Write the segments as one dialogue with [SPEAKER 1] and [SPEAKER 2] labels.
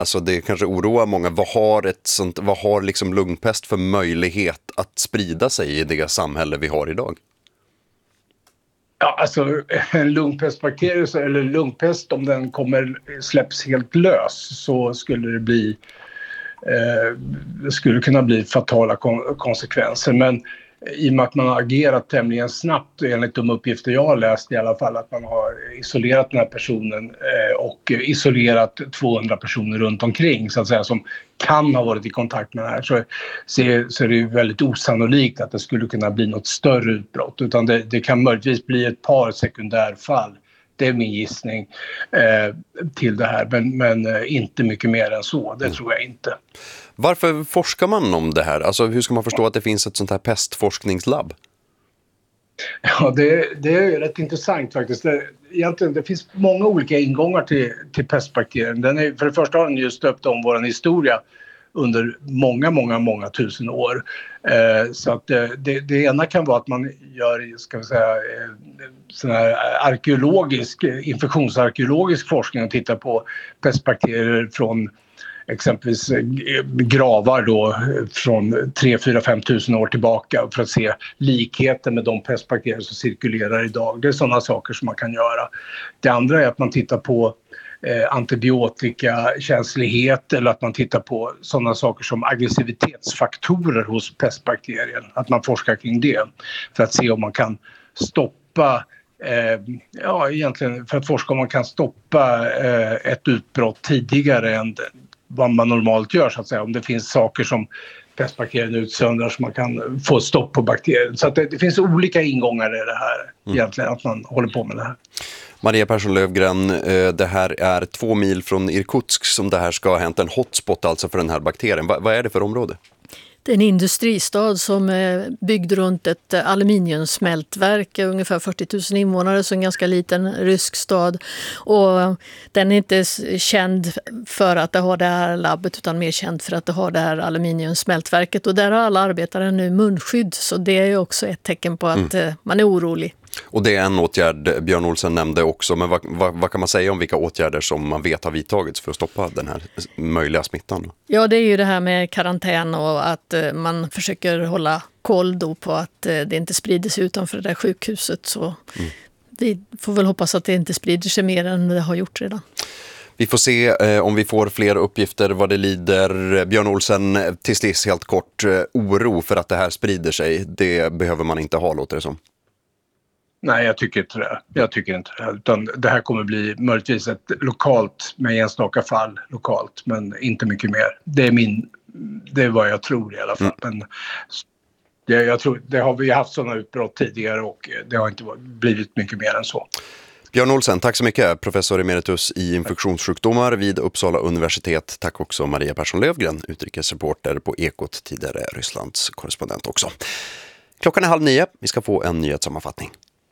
[SPEAKER 1] Alltså det kanske oroar många. Vad har liksom lungpest för möjlighet att sprida sig i det samhälle vi har idag?
[SPEAKER 2] Ja, alltså en lungpestbakterie eller lungpest, om den släpps helt lös, så skulle det skulle kunna bli fatala konsekvenser. Men i och med att man har agerat tämligen snabbt, enligt de uppgifter jag har läst i alla fall, att man har isolerat den här personen och isolerat 200 personer runt omkring så att säga, som kan ha varit i kontakt med det här, så är det ju väldigt osannolikt att det skulle kunna bli något större utbrott, utan det kan möjligtvis bli ett par sekundärfall. Det är min gissning till det här, men inte mycket mer än så, det tror jag inte.
[SPEAKER 1] Varför forskar man om det här? Alltså hur ska man förstå att det finns ett sånt här pestforskningslabb?
[SPEAKER 2] Ja, det är rätt intressant faktiskt. Det finns många olika ingångar till pestbakterien. För det första har den ju stöpt om vår historia under många tusen år. Så att det ena kan vara att man gör, ska vi säga, sån här infektionsarkeologisk forskning och tittar på pestbakterier från exempelvis gravar då från 3-4-5 tusen år tillbaka för att se likheten med de pestbakterier som cirkulerar idag. Det är sådana saker som man kan göra. Det andra är att man tittar på antibiotikakänslighet, eller att man tittar på sådana saker som aggressivitetsfaktorer hos pestbakterien. Att man forskar kring det för att se om man kan stoppa egentligen för att forska om man kan stoppa ett utbrott tidigare än vad man normalt gör, så att säga. Om det finns saker som pestbakterien utsöndrar så man kan få stopp på bakterien. Så att det finns olika ingångar i det här egentligen, att man håller på med det här.
[SPEAKER 1] Maria Persson Lövgren, det här är 2 mil från Irkutsk som det här ska ha hänt, en hotspot alltså för den här bakterien. Vad är det för område?
[SPEAKER 3] Det är en industristad som är byggd runt ett aluminiumsmältverk, ungefär 40 000 invånare, så en ganska liten rysk stad. Och den är inte känd för att det har det här labbet, utan mer känd för att det har det här aluminiumsmältverket. Och där har alla arbetare nu munskydd, så det är också ett tecken på att man är orolig.
[SPEAKER 1] Och det är en åtgärd Björn Olsen nämnde också, men vad kan man säga om vilka åtgärder som man vet har vidtagits för att stoppa den här möjliga smittan? Ja,
[SPEAKER 3] det är ju det här med karantän och att man försöker hålla koll då på att det inte sprider sig utanför det där sjukhuset. Så vi får väl hoppas att det inte sprider sig mer än det har gjort redan.
[SPEAKER 1] Vi får se om vi får fler uppgifter vad det lider. Björn Olsen, till sist helt kort, oro för att det här sprider sig, det behöver man inte ha, låter det som.
[SPEAKER 2] Nej, jag tycker inte det. Utan det här kommer bli möjligtvis ett lokalt, med enstaka fall lokalt, men inte mycket mer. Det är vad jag tror i alla fall. Men jag tror, vi har haft sådana utbrott tidigare och det har inte blivit mycket mer än så.
[SPEAKER 1] Björn Olsen, tack så mycket. Professor emeritus i infektionssjukdomar vid Uppsala universitet. Tack också Maria Persson Lövgren, utrikesreporter på Ekot, tidigare Rysslands korrespondent också. Klockan är 8:30. Vi ska få en nyhetssammanfattning.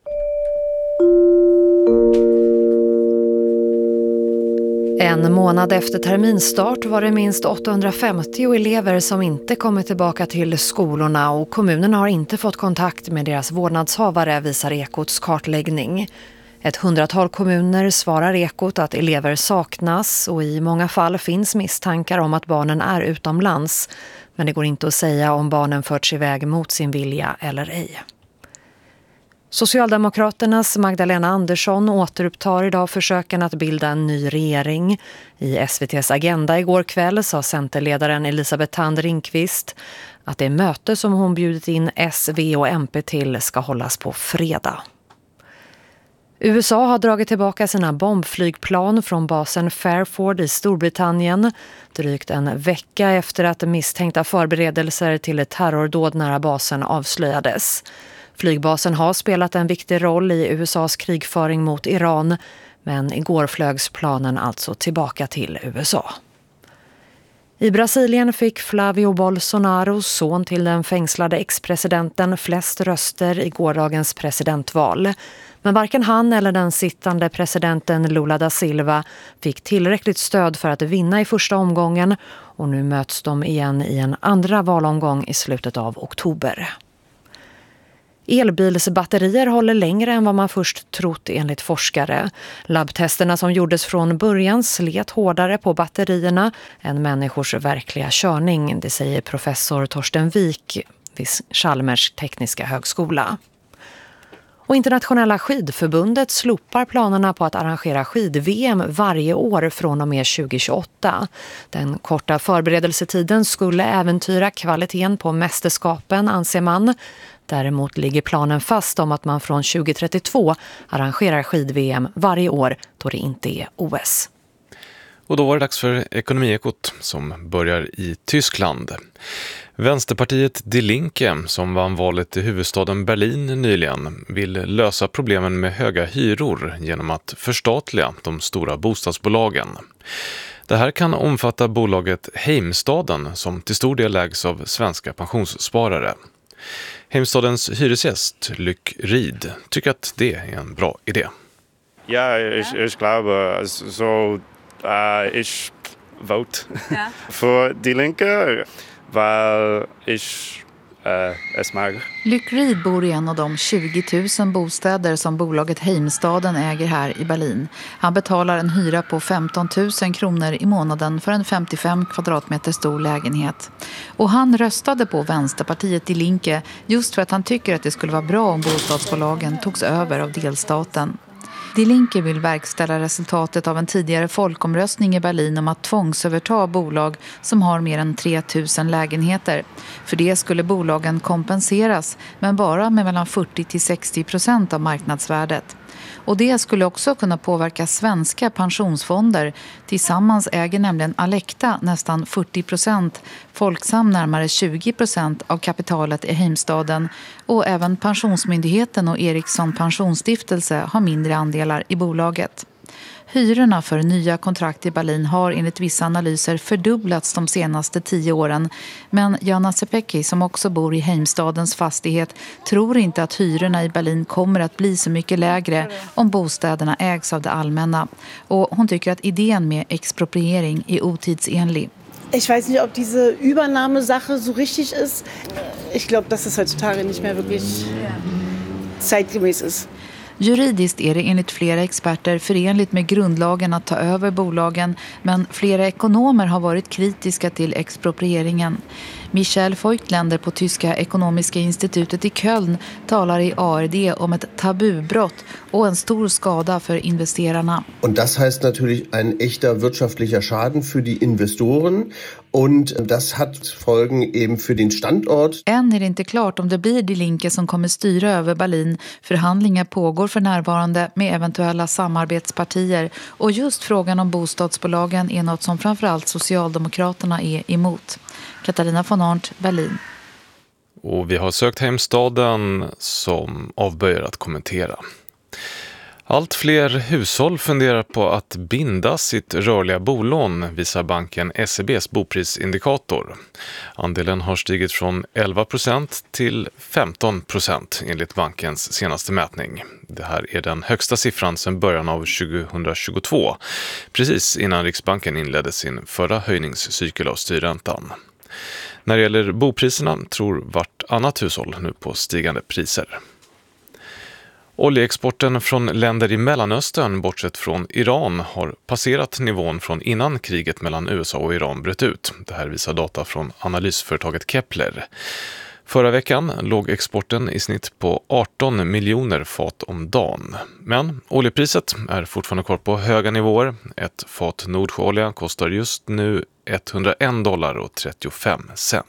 [SPEAKER 4] En månad efter terminstart var det minst 850 elever som inte kommer tillbaka till skolorna, och kommunen har inte fått kontakt med deras vårdnadshavare, visar Ekots kartläggning. 100-tal kommuner svarar Ekot att elever saknas, och i många fall finns misstankar om att barnen är utomlands, men det går inte att säga om barnen förts iväg mot sin vilja eller ej. Socialdemokraternas Magdalena Andersson återupptar idag försöken att bilda en ny regering. I SVT:s Agenda igår kväll sa centerledaren Elisabeth Thand Ringqvist att det möte som hon bjudit in S, V och MP till ska hållas på fredag. USA har dragit tillbaka sina bombflygplan från basen Fairford i Storbritannien drygt en vecka efter att misstänkta förberedelser till ett terrordåd nära basen avslöjades. Flygbasen har spelat en viktig roll i USAs krigföring mot Iran, men igår flögs planen alltså tillbaka till USA. I Brasilien fick Flavio Bolsonaro, son till den fängslade ex-presidenten, flest röster i gårdagens presidentval. Men varken han eller den sittande presidenten Lula da Silva fick tillräckligt stöd för att vinna i första omgången, och nu möts de igen i en andra valomgång i slutet av oktober. Elbilsbatterier håller längre än vad man först trott enligt forskare. Labbtesterna som gjordes från början slet hårdare på batterierna än människors verkliga körning, det säger professor Torsten Wik vid Chalmers tekniska högskola. Och Internationella skidförbundet slopar planerna på att arrangera skid-VM varje år från och med 2028. Den korta förberedelsetiden skulle äventyra kvaliteten på mästerskapen, anser man. Däremot ligger planen fast om att man från 2032 arrangerar skid-VM varje år då det inte är OS.
[SPEAKER 5] Och då var det dags för Ekonomiekot som börjar i Tyskland. Vänsterpartiet Die Linke, som vann valet i huvudstaden Berlin nyligen, vill lösa problemen med höga hyror genom att förstatliga de stora bostadsbolagen. Det här kan omfatta bolaget Heimstaden som till stor del ägs av svenska pensionssparare. Heimstadens hyresgäst Lyck Ried tycker att det är en bra idé.
[SPEAKER 6] Ja, ich glaube, so ich vote för Die Linke, weil ich es mag.
[SPEAKER 7] Lyck Ried bor i en av de 20 000 bostäder som bolaget Heimstaden äger här i Berlin. Han betalar en hyra på 15 000 kronor i månaden för en 55 kvadratmeter stor lägenhet. Och han röstade på Vänsterpartiet Die Linke just för att han tycker att det skulle vara bra om bostadsbolagen togs över av delstaten. Die Linke vill verkställa resultatet av en tidigare folkomröstning i Berlin om att tvångsöverta bolag som har mer än 3 000 lägenheter. För det skulle bolagen kompenseras, men bara med mellan 40-60% av marknadsvärdet. Och det skulle också kunna påverka svenska pensionsfonder. Tillsammans äger nämligen Alecta nästan 40%, Folksam närmare 20% av kapitalet i Heimstaden. Och även Pensionsmyndigheten och Ericsson pensionsstiftelse har mindre andelar i bolaget. Hyrorna för nya kontrakt i Berlin har enligt vissa analyser fördubblats de senaste 10 åren. Men Jana Sepecki, som också bor i Heimstadens fastighet, tror inte att hyrorna i Berlin kommer att bli så mycket lägre om bostäderna ägs av det allmänna. Och hon tycker att idén med expropriering är otidsenlig.
[SPEAKER 8] Ich weiß nicht, ob diese Übernahmesache so richtig ist. Ich glaube, dass es heutzutage nicht mehr wirklich zeitgemäß ist.
[SPEAKER 7] Juridiskt är det enligt flera experter förenligt med grundlagen att ta över bolagen, men flera ekonomer har varit kritiska till exproprieringen. Michael Voigtländer på Tyska ekonomiska institutet i Köln talar i ARD om ett tabubrott och en stor skada för investerarna.
[SPEAKER 9] Und das heißt natürlich ein echter wirtschaftlicher Schaden für die Investoren und das hat Folgen eben für den Standort.
[SPEAKER 7] Än är det inte klart om det blir Die Linke som kommer styra över Berlin. Förhandlingar pågår för närvarande med eventuella samarbetspartier och just frågan om bostadsbolagen är något som framförallt Socialdemokraterna är emot. Katarina von Arndt, Berlin.
[SPEAKER 5] Och vi har sökt Heimstaden som avböjer att kommentera. Allt fler hushåll funderar på att binda sitt rörliga bolån, visar banken SEBs boprisindikator. Andelen har stigit från 11% till 15% enligt bankens senaste mätning. Det här är den högsta siffran sedan början av 2022, precis innan Riksbanken inledde sin förra höjningscykel av styrräntan. När det gäller bopriserna tror vartannat hushåll nu på stigande priser. Oljeexporten från länder i Mellanöstern, bortsett från Iran, har passerat nivån från innan kriget mellan USA och Iran bröt ut. Det här visar data från analysföretaget Kepler. Förra veckan låg exporten i snitt på 18 miljoner fat om dagen. Men oljepriset är fortfarande kvar på höga nivåer. Ett fat Nordsjöolja kostar just nu $101,35.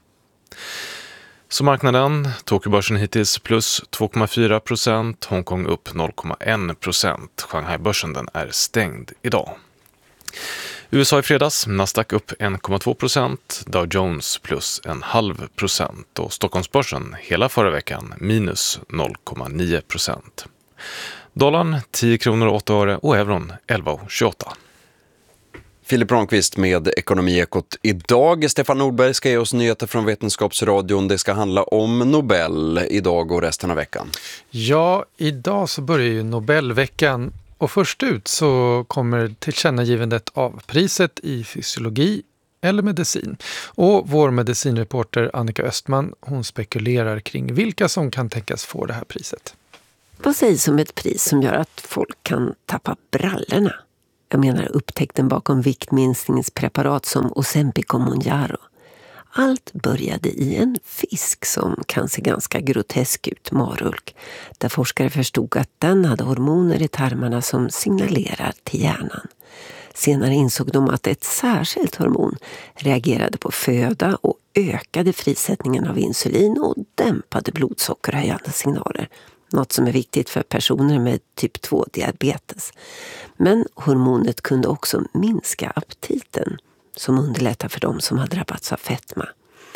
[SPEAKER 5] Så marknaden, Tokyobörsen hittills plus 2,4%, Hongkong upp 0,1%. Shanghai-börsen den är stängd idag. USA i fredags, Nasdaq upp 1,2%, Dow Jones plus 0,5% och Stockholmsbörsen hela förra veckan minus 0,9%. Dollarn 10 kronor 8 öre och euron 11,28.
[SPEAKER 1] Filip Ronqvist med Ekonomiekot idag. Stefan Nordberg ska ge oss nyheter från Vetenskapsradion. Det ska handla om Nobel idag och resten av veckan.
[SPEAKER 10] Ja, idag så börjar ju Nobelveckan. Och först ut så kommer tillkännagivandet av priset i fysiologi eller medicin. Och vår medicinreporter Annika Östman, hon spekulerar kring vilka som kan tänkas få det här priset.
[SPEAKER 11] Vad sägs om ett pris som gör att folk kan tappa brallorna? Jag menar upptäckten bakom viktminskningspreparat som Ozempic och Mounjaro. Allt började i en fisk som kan se ganska grotesk ut, marulk, där forskare förstod att den hade hormoner i tarmarna som signalerar till hjärnan. Senare insåg de att ett särskilt hormon reagerade på föda och ökade frisättningen av insulin och dämpade blodsockerhöjande signaler. Något som är viktigt för personer med typ 2-diabetes. Men hormonet kunde också minska aptiten, som underlättar för dem som har drabbats av fetma.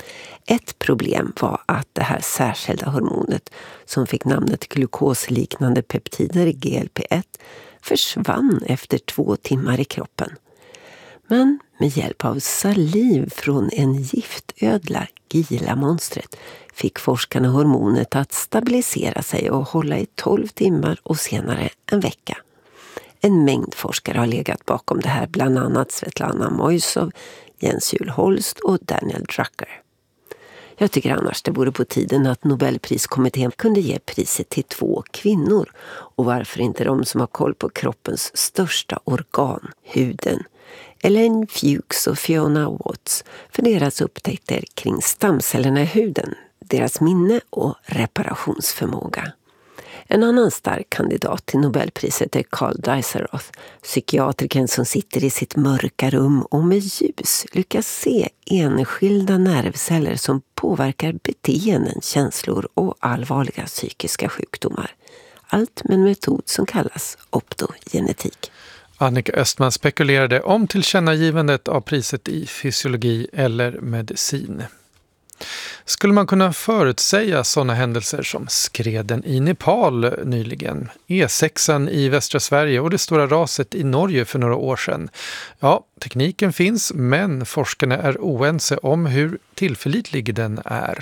[SPEAKER 11] Ett problem var att det här särskilda hormonet, som fick namnet glukosliknande peptider GLP-1, försvann efter 2 timmar i kroppen. Men med hjälp av saliv från en giftödla, Gila-monstret, fick forskarna hormonet att stabilisera sig och hålla i 12 timmar och senare en vecka. En mängd forskare har legat bakom det här, bland annat Svetlana Moisov, Jens Juul Holst och Daniel Drucker. Jag tycker annars det vore på tiden att Nobelpriskommittén kunde ge priset till 2 kvinnor. Och varför inte de som har koll på kroppens största organ, huden. Ellen Fuchs och Fiona Watts för deras upptäckter kring stamcellerna i huden, deras minne och reparationsförmåga. En annan stark kandidat till Nobelpriset är Carl Deiseroth, psykiatrikern som sitter i sitt mörka rum och med ljus lyckas se enskilda nervceller som påverkar beteenden, känslor och allvarliga psykiska sjukdomar. Allt med en metod som kallas optogenetik.
[SPEAKER 10] Annika Östman spekulerade om tillkännagivandet av priset i fysiologi eller medicin. Skulle man kunna förutsäga sådana händelser som skreden i Nepal nyligen, E6 i västra Sverige och det stora raset i Norge för några år sedan? Ja, tekniken finns, men forskarna är oense om hur tillförlitlig den är.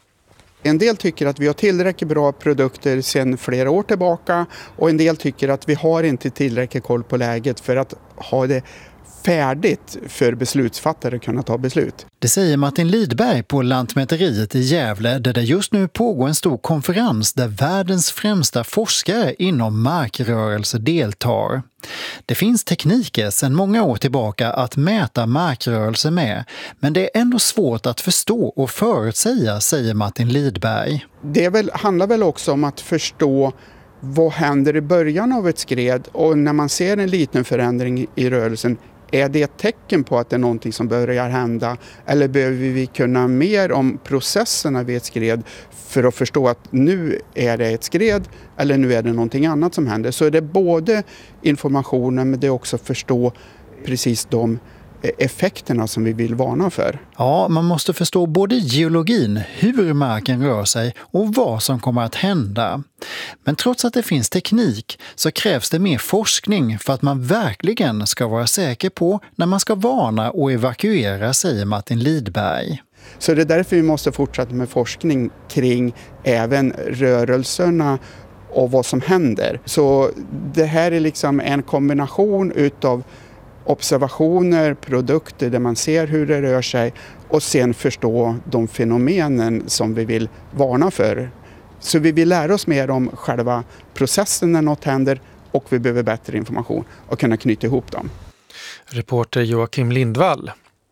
[SPEAKER 12] En del tycker att vi har tillräckligt bra produkter sedan flera år tillbaka och en del tycker att vi har inte tillräckligt koll på läget för att ha det färdigt för beslutsfattare att kunna ta beslut.
[SPEAKER 13] Det säger Martin Lidberg på Lantmäteriet i Gävle, där det just nu pågår en stor konferens där världens främsta forskare inom markrörelse deltar. Det finns tekniker sedan många år tillbaka att mäta markrörelse med, men det är ändå svårt att förstå och förutsäga, säger Martin Lidberg.
[SPEAKER 12] Det handlar väl också om att förstå vad händer i början av ett skred, och när man ser en liten förändring i rörelsen, är det ett tecken på att det är någonting som börjar hända, eller behöver vi kunna mer om processerna vid ett skred för att förstå att nu är det ett skred eller nu är det någonting annat som händer. Så är det både informationen, men det är också förstå precis de effekterna som vi vill varna för.
[SPEAKER 13] Ja, man måste förstå både geologin, hur marken rör sig och vad som kommer att hända. Men trots att det finns teknik så krävs det mer forskning för att man verkligen ska vara säker på när man ska varna och evakuera, säger Martin Lidberg.
[SPEAKER 12] Så det är därför vi måste fortsätta med forskning kring även rörelserna och vad som händer. Så det här är liksom en kombination utav observationer, produkter där man ser hur det rör sig och sen förstå de fenomenen som vi vill varna för. Så vi vill lära oss mer om själva processen när något händer och vi behöver bättre information och kunna knyta ihop dem.
[SPEAKER 10] Reporter Joakim Lindvall.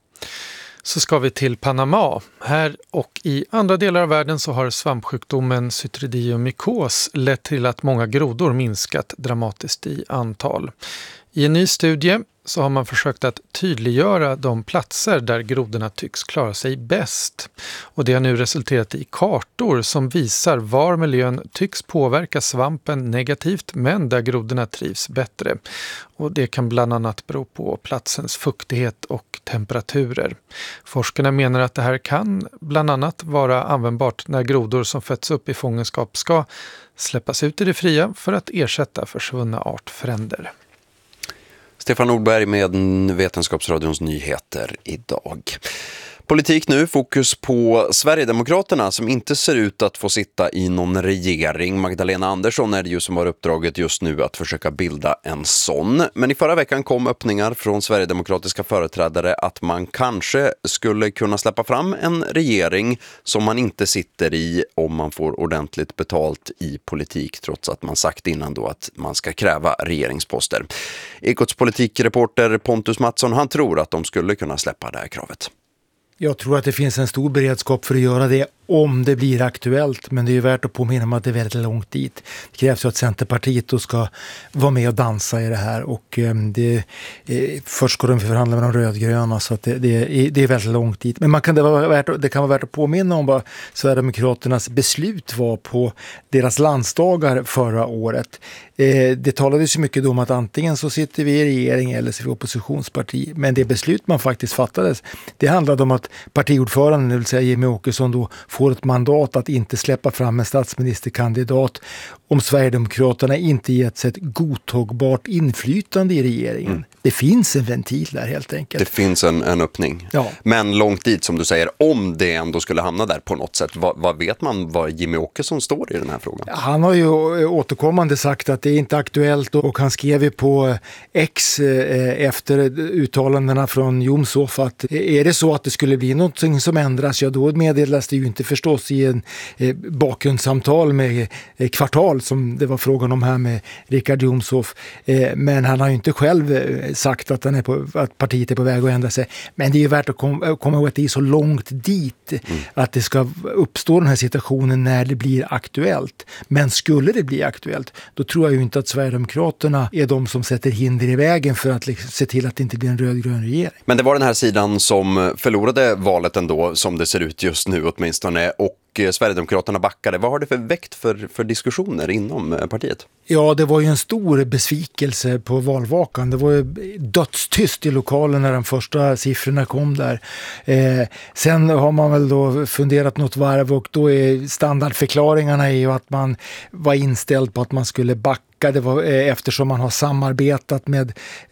[SPEAKER 10] Så ska vi till Panama. Här och i andra delar av världen så har svampsjukdomen cytridiomykos lett till att många grodor minskat dramatiskt i antal. I en ny studie så har man försökt att tydliggöra de platser där grodorna tycks klara sig bäst. Och det har nu resulterat i kartor som visar var miljön tycks påverka svampen negativt, men där grodorna trivs bättre. Och det kan bland annat bero på platsens fuktighet och temperaturer. Forskarna menar att det här kan bland annat vara användbart när grodor som fötts upp i fångenskap ska släppas ut i det fria för att ersätta försvunna artfränder.
[SPEAKER 1] Stefan Nordberg med Vetenskapsradions nyheter idag. Politik nu, fokus på Sverigedemokraterna som inte ser ut att få sitta i någon regering. Magdalena Andersson är det ju som har uppdraget just nu att försöka bilda en sån. Men i förra veckan kom öppningar från sverigedemokratiska företrädare att man kanske skulle kunna släppa fram en regering som man inte sitter i om man får ordentligt betalt i politik, trots att man sagt innan då att man ska kräva regeringsposter. Ekots politikreporter Pontus Mattsson, han tror att de skulle kunna släppa det här kravet.
[SPEAKER 14] Jag tror att det finns en stor beredskap för att göra det om det blir aktuellt, men det är ju värt att påminna om att det är väldigt långt dit. Det krävs ju att Centerpartiet då ska vara med och dansa i det här och först ska de förhandla med de rödgröna, så att det är väldigt långt dit. Men det kan vara värt att påminna om vad Sverigedemokraternas beslut var på deras landsdagar förra året. Det talades ju mycket då om att antingen så sitter vi i regering eller så är vi oppositionsparti. Men det beslut man faktiskt fattades, det handlade om att partiordföranden, det vill säga Jimmie Åkesson, då får ett mandat att inte släppa fram en statsministerkandidat om Sverigedemokraterna inte getts ett godtagbart inflytande i regeringen. Mm. Det finns en ventil där helt enkelt.
[SPEAKER 1] Det finns en öppning. Ja. Men långt dit som du säger, om det ändå skulle hamna där på något sätt, vad vet man vad Jimmie Åkesson står i den här frågan?
[SPEAKER 14] Han har ju återkommande sagt att det är inte aktuellt, och han skrev ju på X efter uttalandena från Jomshof att är det så att det skulle bli något som ändras, ja då meddelas det ju inte förstås i en bakgrundssamtal med Kvartal som det var frågan om här med Richard Jomshof. Men han har ju inte själv sagt att att partiet är på väg att ändra sig. Men det är ju värt att komma ihåg att det är så långt dit att det ska uppstå den här situationen när det blir aktuellt. Men skulle det bli aktuellt, då tror jag ju inte att Sverigedemokraterna är de som sätter hinder i vägen för att se till att det inte blir en rödgrön regering.
[SPEAKER 1] Men det var den här sidan som förlorade valet ändå, som det ser ut just nu åtminstone, och Sverigedemokraterna backade. Vad har det för väckt för diskussioner inom partiet?
[SPEAKER 14] Ja, det var ju en stor besvikelse på valvakan. Det var ju dödstyst i lokalen när de första siffrorna kom där. Sen har man väl då funderat något varv, och då är standardförklaringarna är ju att man var inställd på att man skulle backa. Det var eftersom man har samarbetat med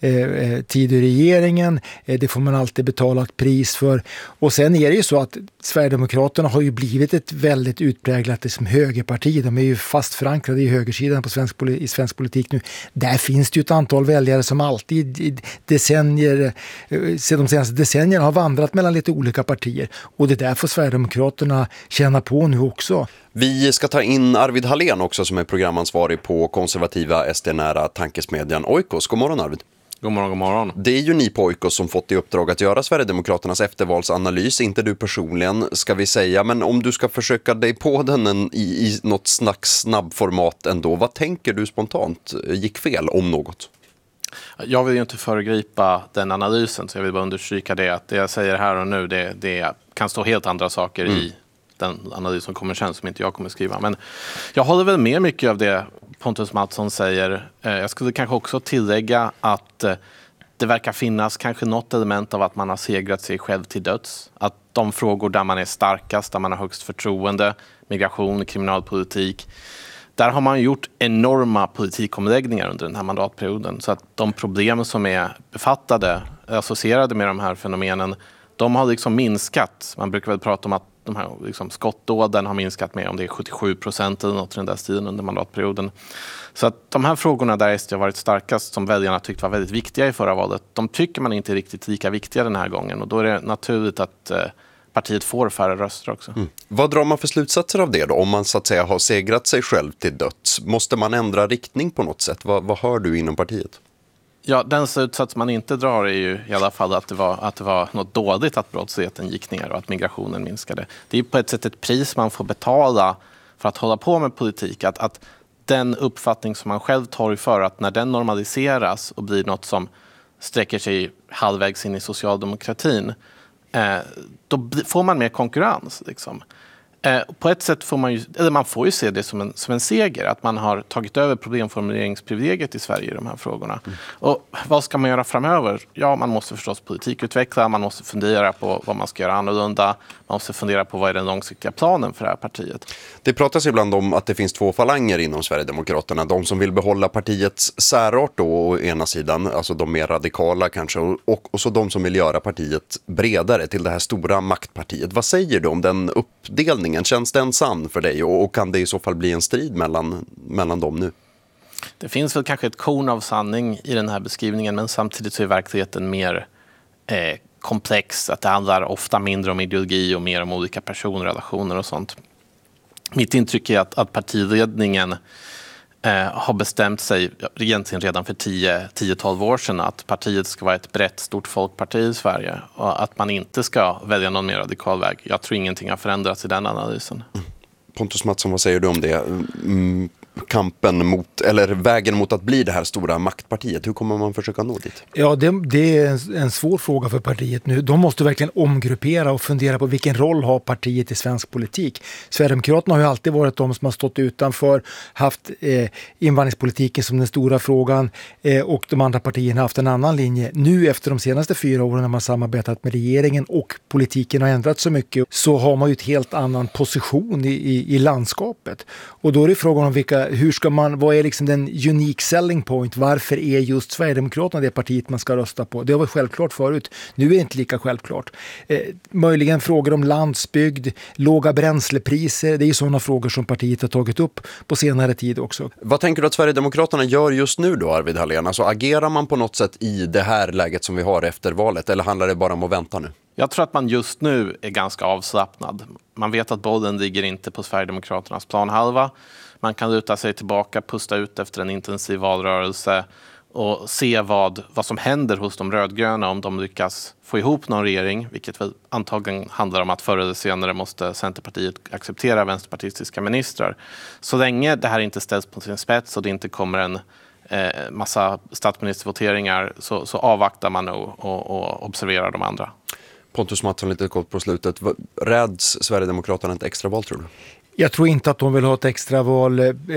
[SPEAKER 14] tid i regeringen. Det får man alltid betala ett pris för. Och sen är det ju så att Sverigedemokraterna har ju blivit ett väldigt utpräglat som högerparti. De är ju fast förankrade i högersidan i svensk politik nu. Där finns det ju ett antal väljare som alltid i decennier, sedan de senaste decennierna har vandrat mellan lite olika partier. Och det där får Sverigedemokraterna känna på nu också.
[SPEAKER 1] Vi ska ta in Arvid Hallén också, som är programansvarig på konservativa SD-nära tankesmedjan Oikos. God morgon, Arvid.
[SPEAKER 15] God morgon, god morgon.
[SPEAKER 1] Det är ju ni på Oikos som fått i uppdrag att göra Sverigedemokraternas eftervalsanalys, inte du personligen ska vi säga, men om du ska försöka dig på den i något snabbformat ändå, vad tänker du spontant gick fel om något?
[SPEAKER 15] Jag vill ju inte föregripa den analysen, så jag vill bara understryka det att det jag säger här och nu, det kan stå helt andra saker i den analys som kommer sen som inte jag kommer skriva. Men jag håller väl med mycket av det Pontus Mattsson säger. Jag skulle kanske också tillägga att det verkar finnas kanske något element av att man har segrat sig själv till döds. Att de frågor där man är starkast, där man har högst förtroende, migration, kriminalpolitik, där har man gjort enorma politikomläggningar under den här mandatperioden. Så att de problem som är associerade med de här fenomenen, de har liksom minskat. Man brukar väl prata om att de här liksom skottdåden har minskat med om det är 77% eller något i den där stilen under mandatperioden. Så att de här frågorna där SD har varit starkast, som väljarna tyckte var väldigt viktiga i förra valet, de tycker man inte är riktigt lika viktiga den här gången. Och då är det naturligt att partiet får färre röster också.
[SPEAKER 1] Vad drar man för slutsatser av det då? Om man så att säga har segrat sig själv till döds, måste man ändra riktning på något sätt? Vad hör du inom partiet?
[SPEAKER 15] Ja, den slutsats man inte drar är ju i alla fall att det var något dåligt att brottsligheten gick ner och att migrationen minskade. Det är på ett sätt ett pris man får betala för att hålla på med politik. Att den uppfattning som man själv tar för, att när den normaliseras och blir något som sträcker sig halvvägs in i socialdemokratin, då får man mer konkurrens. Liksom. På ett sätt får man får ju se det som en seger, att man har tagit över problemformuleringsprivilegiet i Sverige i de här frågorna. Och vad ska man göra framöver? Ja, man måste förstås politikutveckla, man måste fundera på vad man ska göra annorlunda, man måste fundera på vad är den långsiktiga planen för det här partiet. Det pratas ibland om att det finns två falanger inom Sverigedemokraterna. De som vill behålla partiets särart då, å ena sidan, alltså de mer radikala kanske, och så de som vill göra partiet bredare till det här stora maktpartiet. Vad säger du om den uppdelningen? Känns den sann för dig och kan det i så fall bli en strid mellan dem nu? Det finns väl kanske ett korn av sanning i den här beskrivningen, men samtidigt så är verkligheten mer komplex. Att det handlar ofta mindre om ideologi och mer om olika personrelationer och sånt. Mitt intryck är att partiledningen har bestämt sig egentligen redan för 10-12 år sedan att partiet ska vara ett brett, stort folkparti i Sverige och att man inte ska välja någon mer radikal väg. Jag tror ingenting har förändrats i den analysen.
[SPEAKER 1] Pontus Mattsson, vad säger du om det? Kampen mot, eller vägen mot att bli det här stora maktpartiet, hur kommer man försöka nå dit?
[SPEAKER 14] Ja, det är en svår fråga för partiet nu. De måste verkligen omgruppera och fundera på vilken roll har partiet i svensk politik. Sverigedemokraterna har ju alltid varit de som har stått utanför, haft invandringspolitiken som den stora frågan och de andra partierna har haft en annan linje. Nu efter de senaste 4 åren när man samarbetat med regeringen och politiken har ändrat så mycket, så har man ju ett helt annan position i landskapet. Och då är det frågan om vad är liksom den unique selling point? Varför är just Sverigedemokraterna det partiet man ska rösta på? Det var självklart förut. Nu är det inte lika självklart. Möjligen frågor om landsbygd, låga bränslepriser. Det är ju sådana frågor som partiet har tagit upp på senare tid också.
[SPEAKER 1] Vad tänker du att Sverigedemokraterna gör just nu då, Arvid Hallén? Alltså agerar man på något sätt i det här läget som vi har efter valet? Eller handlar det bara om att vänta nu?
[SPEAKER 15] Jag tror att man just nu är ganska avslappnad. Man vet att bollen ligger inte på Sverigedemokraternas planhalva. Man kan luta sig tillbaka, pusta ut efter en intensiv valrörelse och se vad som händer hos de rödgröna om de lyckas få ihop någon regering, vilket väl antagligen handlar om att förr eller senare måste Centerpartiet acceptera vänsterpartistiska ministrar. Så länge det här inte ställs på sin spets och det inte kommer en massa statsministervoteringar så avvaktar man och observerar de andra.
[SPEAKER 1] Pontus Mattsson, lite kort på slutet. Räds Sverigedemokraterna ett extra val, tror du?
[SPEAKER 14] Jag tror inte att de vill ha ett extra val,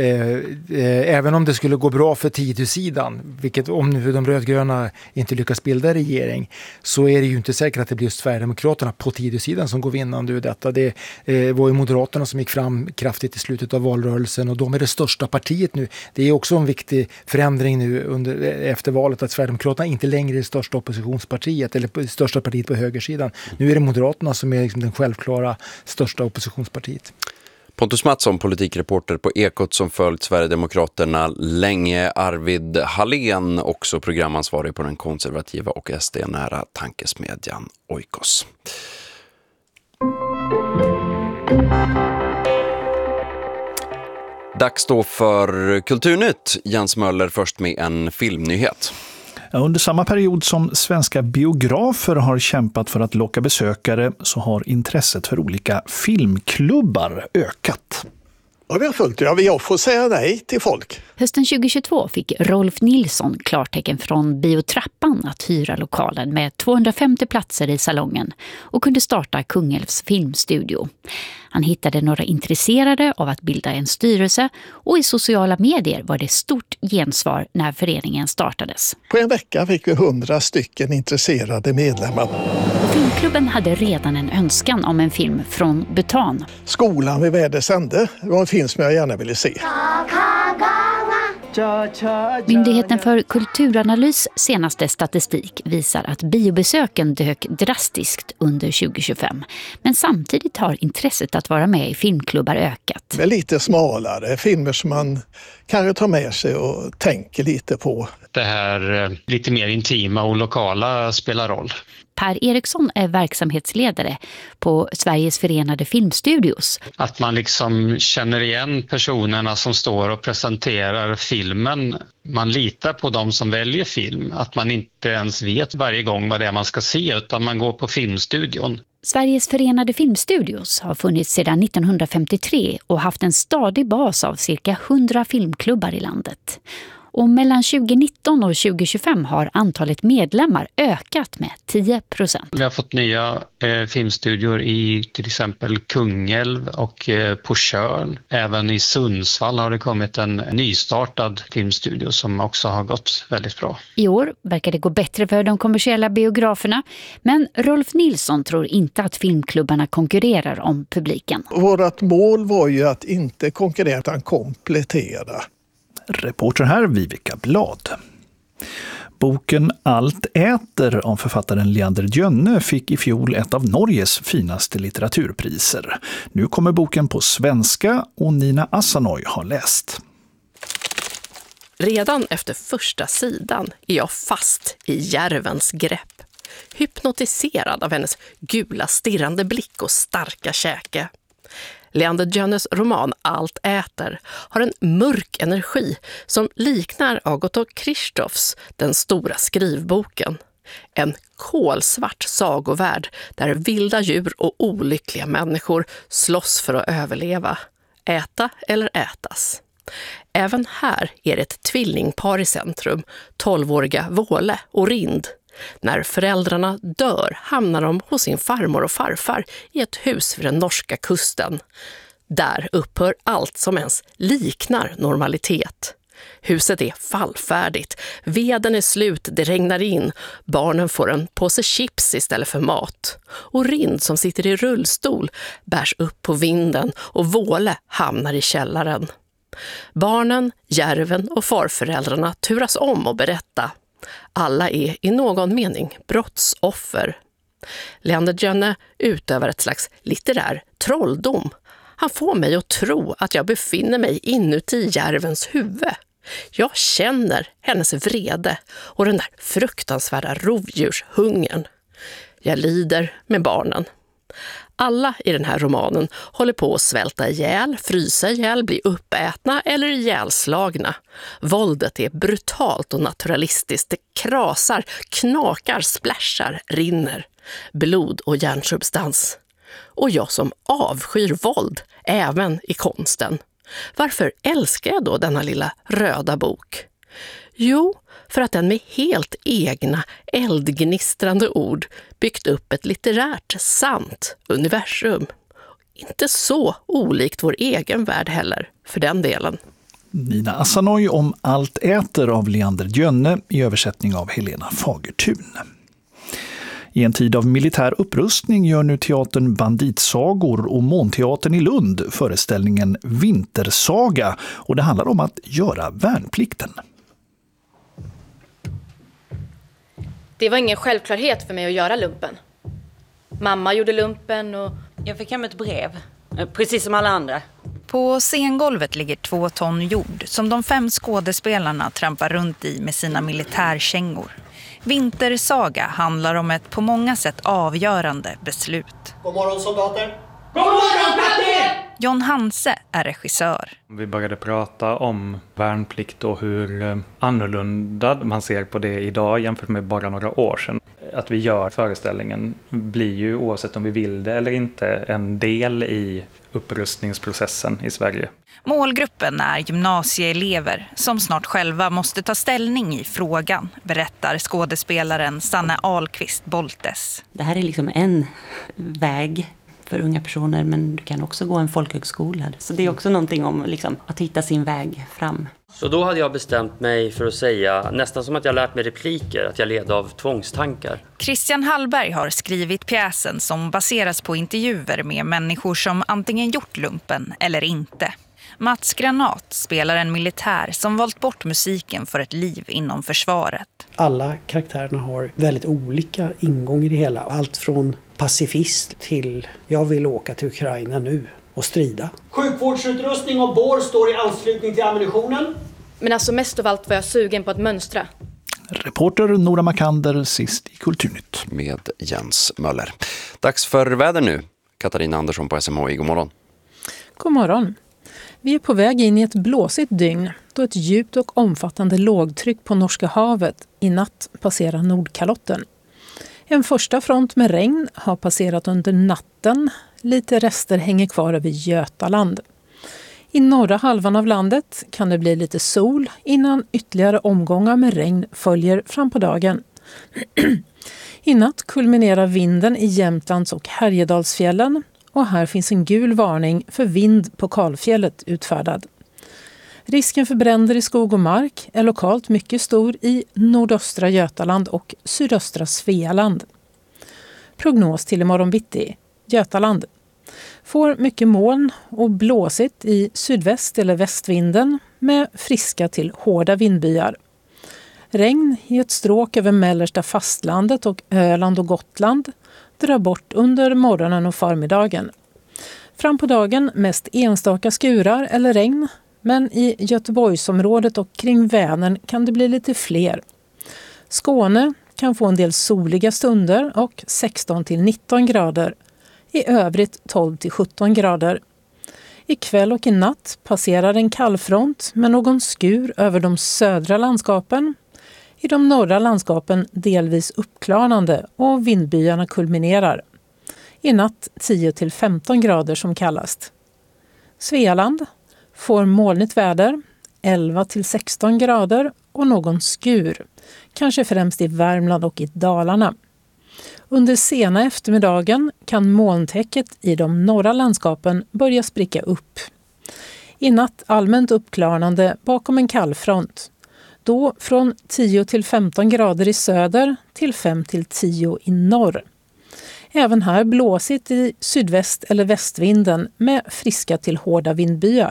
[SPEAKER 14] även om det skulle gå bra för Tidösidan, vilket om nu de rödgröna inte lyckas bilda regering, så är det ju inte säkert att det blir just Sverigedemokraterna på Tidösidan som går vinnande ur detta. Det var ju Moderaterna som gick fram kraftigt i slutet av valrörelsen och de är det största partiet nu. Det är också en viktig förändring nu efter valet att Sverigedemokraterna inte längre är det största oppositionspartiet eller det största partiet på högersidan. Nu är det Moderaterna som är liksom den självklara största oppositionspartiet.
[SPEAKER 1] Pontus Mattsson, politikreporter på Ekot som följt Sverigedemokraterna länge. Arvid Hallén, också programansvarig på den konservativa och SD-nära tankesmedjan Oikos. Dags då för Kulturnytt. Jens Möller först med en filmnyhet.
[SPEAKER 16] Under samma period som svenska biografer har kämpat för att locka besökare så har intresset för olika filmklubbar ökat.
[SPEAKER 17] Ja, vi har följt det. Ja, vi får säga nej till folk.
[SPEAKER 18] Hösten 2022 fick Rolf Nilsson klartecken från Biotrappan att hyra lokalen med 250 platser i salongen och kunde starta Kungälvs filmstudio. Han hittade några intresserade av att bilda en styrelse och i sociala medier var det stort gensvar när föreningen startades.
[SPEAKER 17] På en vecka fick vi 100 stycken intresserade medlemmar.
[SPEAKER 18] Filmklubben hade redan en önskan om en film från Bhutan.
[SPEAKER 17] Skolan vid väders ände var en film som jag gärna ville se.
[SPEAKER 18] Myndigheten för kulturanalys senaste statistik visar att biobesöken dök drastiskt under 2025. Men samtidigt har intresset att vara med i filmklubbar ökat.
[SPEAKER 17] Med lite smalare filmer som man kanske tar med sig och tänker lite på.
[SPEAKER 19] Det här lite mer intima och lokala spelar roll.
[SPEAKER 18] Per Eriksson är verksamhetsledare på Sveriges förenade filmstudios.
[SPEAKER 19] Att man liksom känner igen personerna som står och presenterar filmen. Man litar på dem som väljer film. Att man inte ens vet varje gång vad det är man ska se utan man går på filmstudion.
[SPEAKER 18] Sveriges förenade filmstudios har funnits sedan 1953 och haft en stadig bas av cirka 100 filmklubbar i landet. Och mellan 2019 och 2025 har antalet medlemmar ökat med 10%.
[SPEAKER 19] Vi har fått nya filmstudior i till exempel Kungälv och på Tjörn. Även i Sundsvall har det kommit en nystartad filmstudio som också har gått väldigt bra.
[SPEAKER 18] I år verkar det gå bättre för de kommersiella biograferna, men Rolf Nilsson tror inte att filmklubbarna konkurrerar om publiken.
[SPEAKER 17] Vårt mål var ju att inte konkurrera utan komplettera.
[SPEAKER 16] Reporter här Vivica Blad. Boken Allt äter av författaren Leander Djønne fick i fjol ett av Norges finaste litteraturpriser. Nu kommer boken på svenska och Nina Asanoy har läst.
[SPEAKER 20] Redan efter första sidan är jag fast i järvens grepp. Hypnotiserad av hennes gula stirrande blick och starka käke. Leander Djønnes roman Allt äter har en mörk energi som liknar Agatha Christophs Den stora skrivboken. En kolsvart sagovärld där vilda djur och olyckliga människor slåss för att överleva. Äta eller ätas. Även här är det ett tvillingpar i centrum, 12-åriga Våle och Rind. När föräldrarna dör hamnar de hos sin farmor och farfar i ett hus vid den norska kusten. Där upphör allt som ens liknar normalitet. Huset är fallfärdigt, veden är slut, det regnar in, barnen får en påse chips istället för mat. Och Rind som sitter i rullstol bärs upp på vinden och Våle hamnar i källaren. Barnen, järven och farföräldrarna turas om och berätta. Alla är i någon mening brottsoffer. Leander Djønne utövar ett slags litterär trolldom. Han får mig att tro att jag befinner mig inuti järvens huvud. Jag känner hennes vrede och den där fruktansvärda rovdjurshungern. Jag lider med barnen. Alla i den här romanen håller på att svälta ihjäl, frysa ihjäl, bli uppätna eller ihjälslagna. Våldet är brutalt och naturalistiskt. Det krasar, knakar, splashar, rinner. Blod och hjärnsubstans. Och jag som avskyr våld, även i konsten. Varför älskar jag då denna lilla röda bok? Jo, för att den med helt egna, eldgnistrande ord byggt upp ett litterärt, sant universum. Inte så olikt vår egen värld heller, för den delen.
[SPEAKER 16] Nina Asanoy om Allt äter av Leander Djønne i översättning av Helena Fagertun. I en tid av militär upprustning gör nu teatern Banditsagor och Månteatern i Lund föreställningen Vintersaga, och det handlar om att göra värnplikten.
[SPEAKER 21] Det var ingen självklarhet för mig att göra lumpen. Mamma gjorde lumpen och jag fick hem ett brev, precis som alla andra.
[SPEAKER 22] På scengolvet ligger 2 ton jord som de 5 skådespelarna trampar runt i med sina militärkängor. Vintersaga handlar om ett på många sätt avgörande beslut.
[SPEAKER 23] God morgon soldater!
[SPEAKER 21] God morgon kapten!
[SPEAKER 22] John Hanse är regissör.
[SPEAKER 24] Vi började prata om värnplikt och hur annorlunda man ser på det idag jämfört med bara några år sedan. Att vi gör föreställningen blir ju, oavsett om vi vill det eller inte, en del i upprustningsprocessen i Sverige.
[SPEAKER 22] Målgruppen är gymnasieelever som snart själva måste ta ställning i frågan, berättar skådespelaren Sanne Ahlqvist Boltes.
[SPEAKER 25] Det här är liksom en väg för unga personer, men du kan också gå en folkhögskola. Så det är också någonting om liksom, att hitta sin väg fram.
[SPEAKER 26] Så då hade jag bestämt mig för att säga, nästan som att jag lärt mig repliker, att jag led av tvångstankar.
[SPEAKER 22] Christian Hallberg har skrivit pjäsen som baseras på intervjuer med människor som antingen gjort lumpen eller inte. Mats Granat spelar en militär som valt bort musiken för ett liv inom försvaret.
[SPEAKER 27] Alla karaktärerna har väldigt olika ingångar i det hela. Allt från pacifist till jag vill åka till Ukraina nu och strida.
[SPEAKER 23] Sjukvårdsutrustning och bår står i anslutning till ammunitionen.
[SPEAKER 21] Men alltså mest av allt var jag sugen på att mönstra.
[SPEAKER 16] Reporter Nora Makander sist i Kulturnytt.
[SPEAKER 1] Med Jens Möller. Dags för väder nu. Katarina Andersson på SMHI, god morgon.
[SPEAKER 28] God morgon. Vi är på väg in i ett blåsigt dygn då ett djupt och omfattande lågtryck på Norska havet i natt passerar Nordkalotten. En första front med regn har passerat under natten. Lite rester hänger kvar över Götaland. I norra halvan av landet kan det bli lite sol innan ytterligare omgångar med regn följer fram på dagen. I natt kulminerar vinden i Jämtlands och Härjedalsfjällen och här finns en gul varning för vind på kalfjället utfärdad. Risken för bränder i skog och mark är lokalt mycket stor i nordöstra Götaland och sydöstra Svealand. Prognos till imorgon bitti. Götaland får mycket moln och blåsigt i sydväst eller västvinden med friska till hårda vindbyar. Regn i ett stråk över mellersta fastlandet och Öland och Gotland drar bort under morgonen och förmiddagen. Fram på dagen mest enstaka skurar eller regn, men i Göteborgsområdet och kring Vänern kan det bli lite fler. Skåne kan få en del soliga stunder och 16-19 grader. I övrigt 12-17 grader. Ikväll och i natt passerar en kallfront med någon skur över de södra landskapen. I de norra landskapen delvis uppklarnande och vindbyarna kulminerar. I natt 10-15 grader som kallast. Svealand får molnigt väder, 11-16 grader och någon skur. Kanske främst i Värmland och i Dalarna. Under sena eftermiddagen kan molntäcket i de norra landskapen börja spricka upp. I natt allmänt uppklarnande bakom en kallfront. Då från 10-15 grader i söder till 5-10 i norr. Även här blåsigt i sydväst eller västvinden med friska till hårda vindbyar.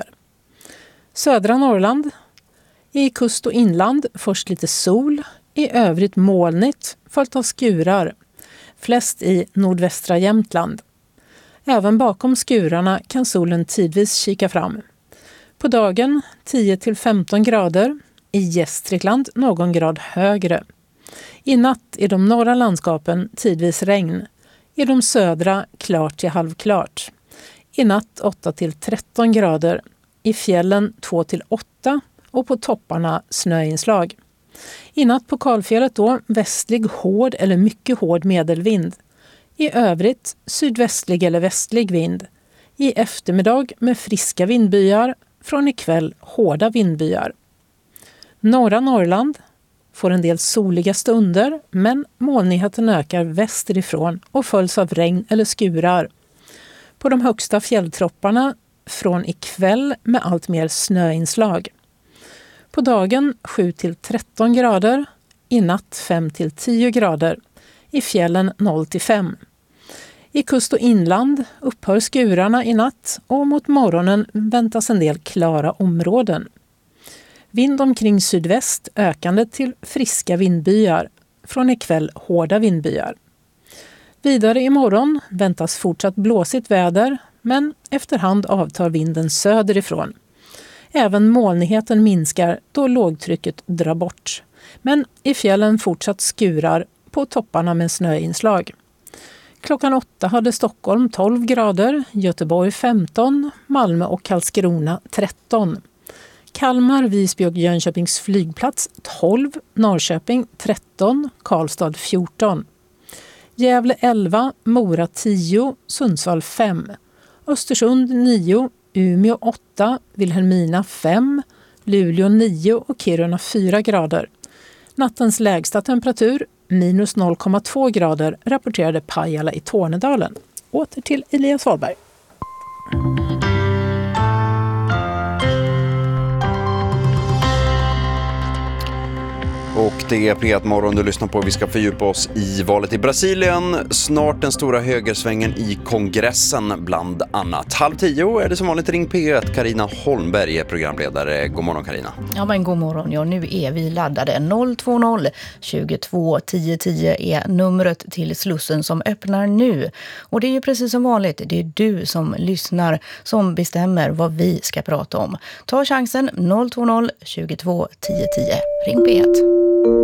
[SPEAKER 28] Södra Norrland. I kust och inland först lite sol, i övrigt molnigt följt av skurar. Flest i nordvästra Jämtland. Även bakom skurarna kan solen tidvis kika fram. På dagen 10-15 grader, i Gästrikland någon grad högre. I natt i de norra landskapen tidvis regn. I de södra klart till halvklart. I natt 8-13 grader. I fjällen 2-8 och på topparna snöinslag. I natt på kalfjället då västlig hård eller mycket hård medelvind. I övrigt sydvästlig eller västlig vind. I eftermiddag med friska vindbyar, från ikväll hårda vindbyar. Norra Norrland får en del soliga stunder, men molnigheten ökar västerifrån och följs av regn eller skurar. På de högsta fjälltropparna från ikväll med allt mer snöinslag. På dagen 7-13 grader, i natt 5-10 grader, i fjällen 0-5. I kust och inland upphör skurarna i natt och mot morgonen väntas en del klara områden. Vind omkring sydväst ökande till friska vindbyar, från ikväll hårda vindbyar. Vidare imorgon väntas fortsatt blåsigt väder, men efterhand avtar vinden söderifrån. Även molnigheten minskar då lågtrycket drar bort. Men i fjällen fortsatt skurar, på topparna med snöinslag. Klockan 8 hade Stockholm 12 grader, Göteborg 15, Malmö och Karlskrona 13. Kalmar, Visby och Jönköpings flygplats 12, Norrköping 13, Karlstad 14. Gävle 11, Mora 10, Sundsvall 5. Östersund 9, Umeå 8, Vilhelmina 5, Luleå 9 och Kiruna 4 grader. Nattens lägsta temperatur minus 0,2 grader rapporterade Pajala i Tornedalen. Åter till Elias Wahlberg.
[SPEAKER 1] Och det är P1 Morgon du lyssnar på. Vi ska fördjupa oss i valet i Brasilien. Snart den stora högersvängen i kongressen bland annat. 9:30 är det som vanligt Ring P1. Carina Holmberg är programledare. God morgon Carina.
[SPEAKER 2] Ja men god morgon. Ja, nu är vi laddade. 020 22 10 10 är numret till Slussen som öppnar nu. Och det är ju precis som vanligt. Det är du som lyssnar som bestämmer vad vi ska prata om. Ta chansen 020 22 10 10. Ring P1.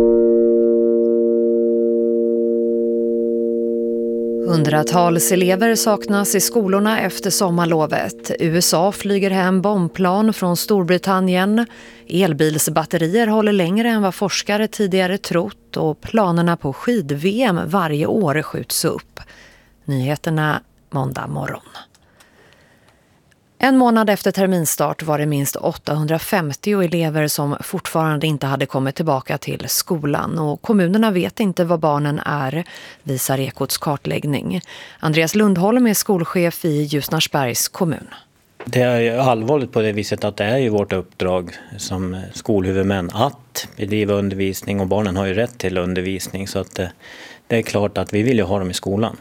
[SPEAKER 3] Hundratals elever saknas i skolorna efter sommarlovet. USA flyger hem bombplan från Storbritannien. Elbilsbatterier håller längre än vad forskare tidigare trott och planerna på skid-VM varje år skjuts upp. Nyheterna måndag morgon. En månad efter terminstart var det minst 850 elever som fortfarande inte hade kommit tillbaka till skolan. Och kommunerna vet inte vad barnen är, visar Ekots kartläggning. Andreas Lundholm är skolchef i Ljusnarsbergs kommun.
[SPEAKER 4] Det är ju allvarligt på det viset att det är ju vårt uppdrag som skolhuvudmän att bedriva undervisning, och barnen har ju rätt till undervisning, så att det är klart att vi vill ju ha dem i skolan.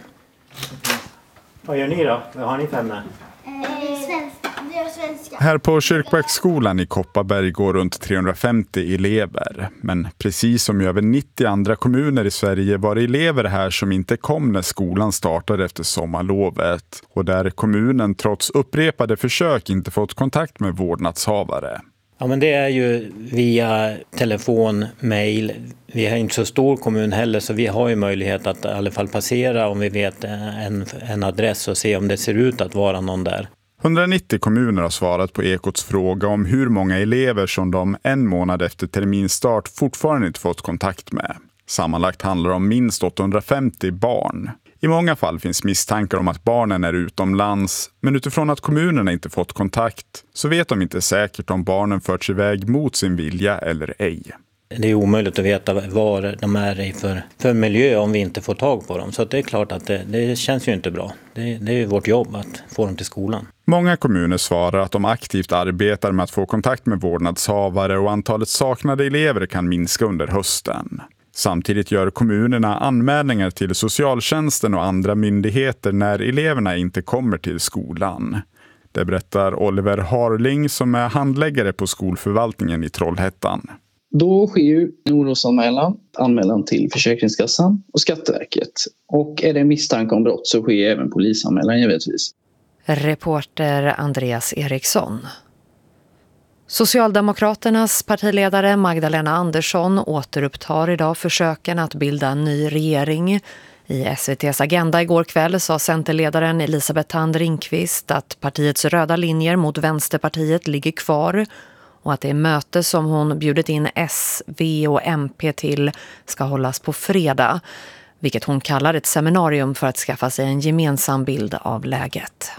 [SPEAKER 5] Vad gör ni då? Vad har ni för ämne?
[SPEAKER 6] Svenska. Här på Kyrkbäcksskolan i Kopparberg går runt 350 elever. Men precis som i över 90 andra kommuner i Sverige var det elever här som inte kom när skolan startade efter sommarlovet. Och där kommunen trots upprepade försök inte fått kontakt med vårdnadshavare.
[SPEAKER 4] Ja, men det är ju via telefon, mejl. Vi har inte så stor kommun heller, så vi har ju möjlighet att i alla fall passera om vi vet en adress och se om det ser ut att vara någon där.
[SPEAKER 6] 190 kommuner har svarat på Ekots fråga om hur många elever som de en månad efter terminstart fortfarande inte fått kontakt med. Sammanlagt handlar det om minst 850 barn. I många fall finns misstankar om att barnen är utomlands, men utifrån att kommunerna inte fått kontakt så vet de inte säkert om barnen förts iväg mot sin vilja eller ej.
[SPEAKER 4] Det är omöjligt att veta vad de är i för miljö om vi inte får tag på dem. Så det är klart att det känns ju inte bra. Det är ju vårt jobb att få dem till skolan.
[SPEAKER 6] Många kommuner svarar att de aktivt arbetar med att få kontakt med vårdnadshavare, och antalet saknade elever kan minska under hösten. Samtidigt gör kommunerna anmälningar till socialtjänsten och andra myndigheter när eleverna inte kommer till skolan. Det berättar Oliver Harling som är handläggare på skolförvaltningen i Trollhättan.
[SPEAKER 7] Då sker ju en anmälan till Försäkringskassan och Skatteverket. Och är det misstanke om brott så sker även polisanmälan givetvis.
[SPEAKER 3] Reporter Andreas Eriksson. Socialdemokraternas partiledare Magdalena Andersson återupptar idag försöken att bilda en ny regering. I SVT:s Agenda igår kväll sa centerledaren Elisabeth Thand Ringqvist att partiets röda linjer mot Vänsterpartiet ligger kvar och att det möte som hon bjudit in S, V och MP till ska hållas på fredag, vilket hon kallar ett seminarium för att skaffa sig en gemensam bild av läget.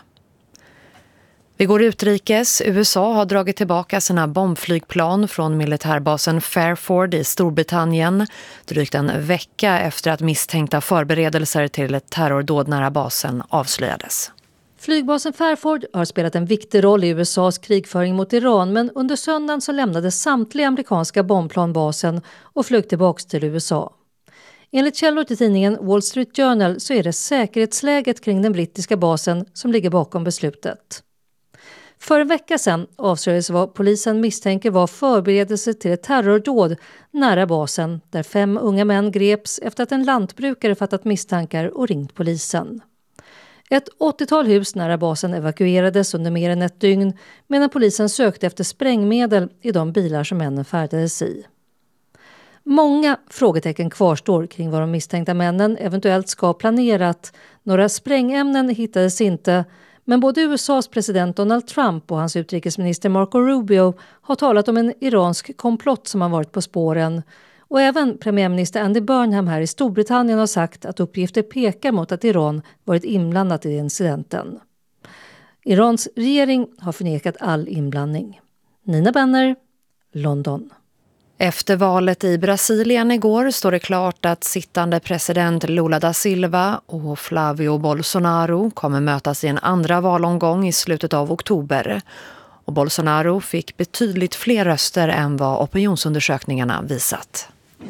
[SPEAKER 3] Vi går utrikes. USA har dragit tillbaka sina bombflygplan från militärbasen Fairford i Storbritannien drygt en vecka efter att misstänkta förberedelser till ett terrordåd nära basen avslöjades.
[SPEAKER 8] Flygbasen Fairford har spelat en viktig roll i USAs krigföring mot Iran, men under söndagen så lämnade samtliga amerikanska bombplan basen och flög tillbaka till USA. Enligt källor till tidningen Wall Street Journal så är det säkerhetsläget kring den brittiska basen som ligger bakom beslutet. För en vecka sedan avslöjades vad polisen misstänker var förberedelse till ett terrordåd nära basen, där 5 unga män greps efter att en lantbrukare fattat misstankar och ringt polisen. Ett 80-tal hus nära basen evakuerades under mer än ett dygn medan polisen sökte efter sprängmedel i de bilar som männen färdades i. Många frågetecken kvarstår kring vad de misstänkta männen eventuellt ska ha planerat. Några sprängämnen hittades inte, men både USAs president Donald Trump och hans utrikesminister Marco Rubio har talat om en iransk komplott som har varit på spåren. Och även premiärminister Andy Burnham här i Storbritannien har sagt att uppgifter pekar mot att Iran varit inblandat i incidenten. Irans regering har förnekat all inblandning. Nina Benner, London.
[SPEAKER 3] Efter valet i Brasilien igår står det klart att sittande president Lula da Silva och Flavio Bolsonaro kommer mötas i en andra valomgång i slutet av oktober. Och Bolsonaro fick betydligt fler röster än vad opinionsundersökningarna visat.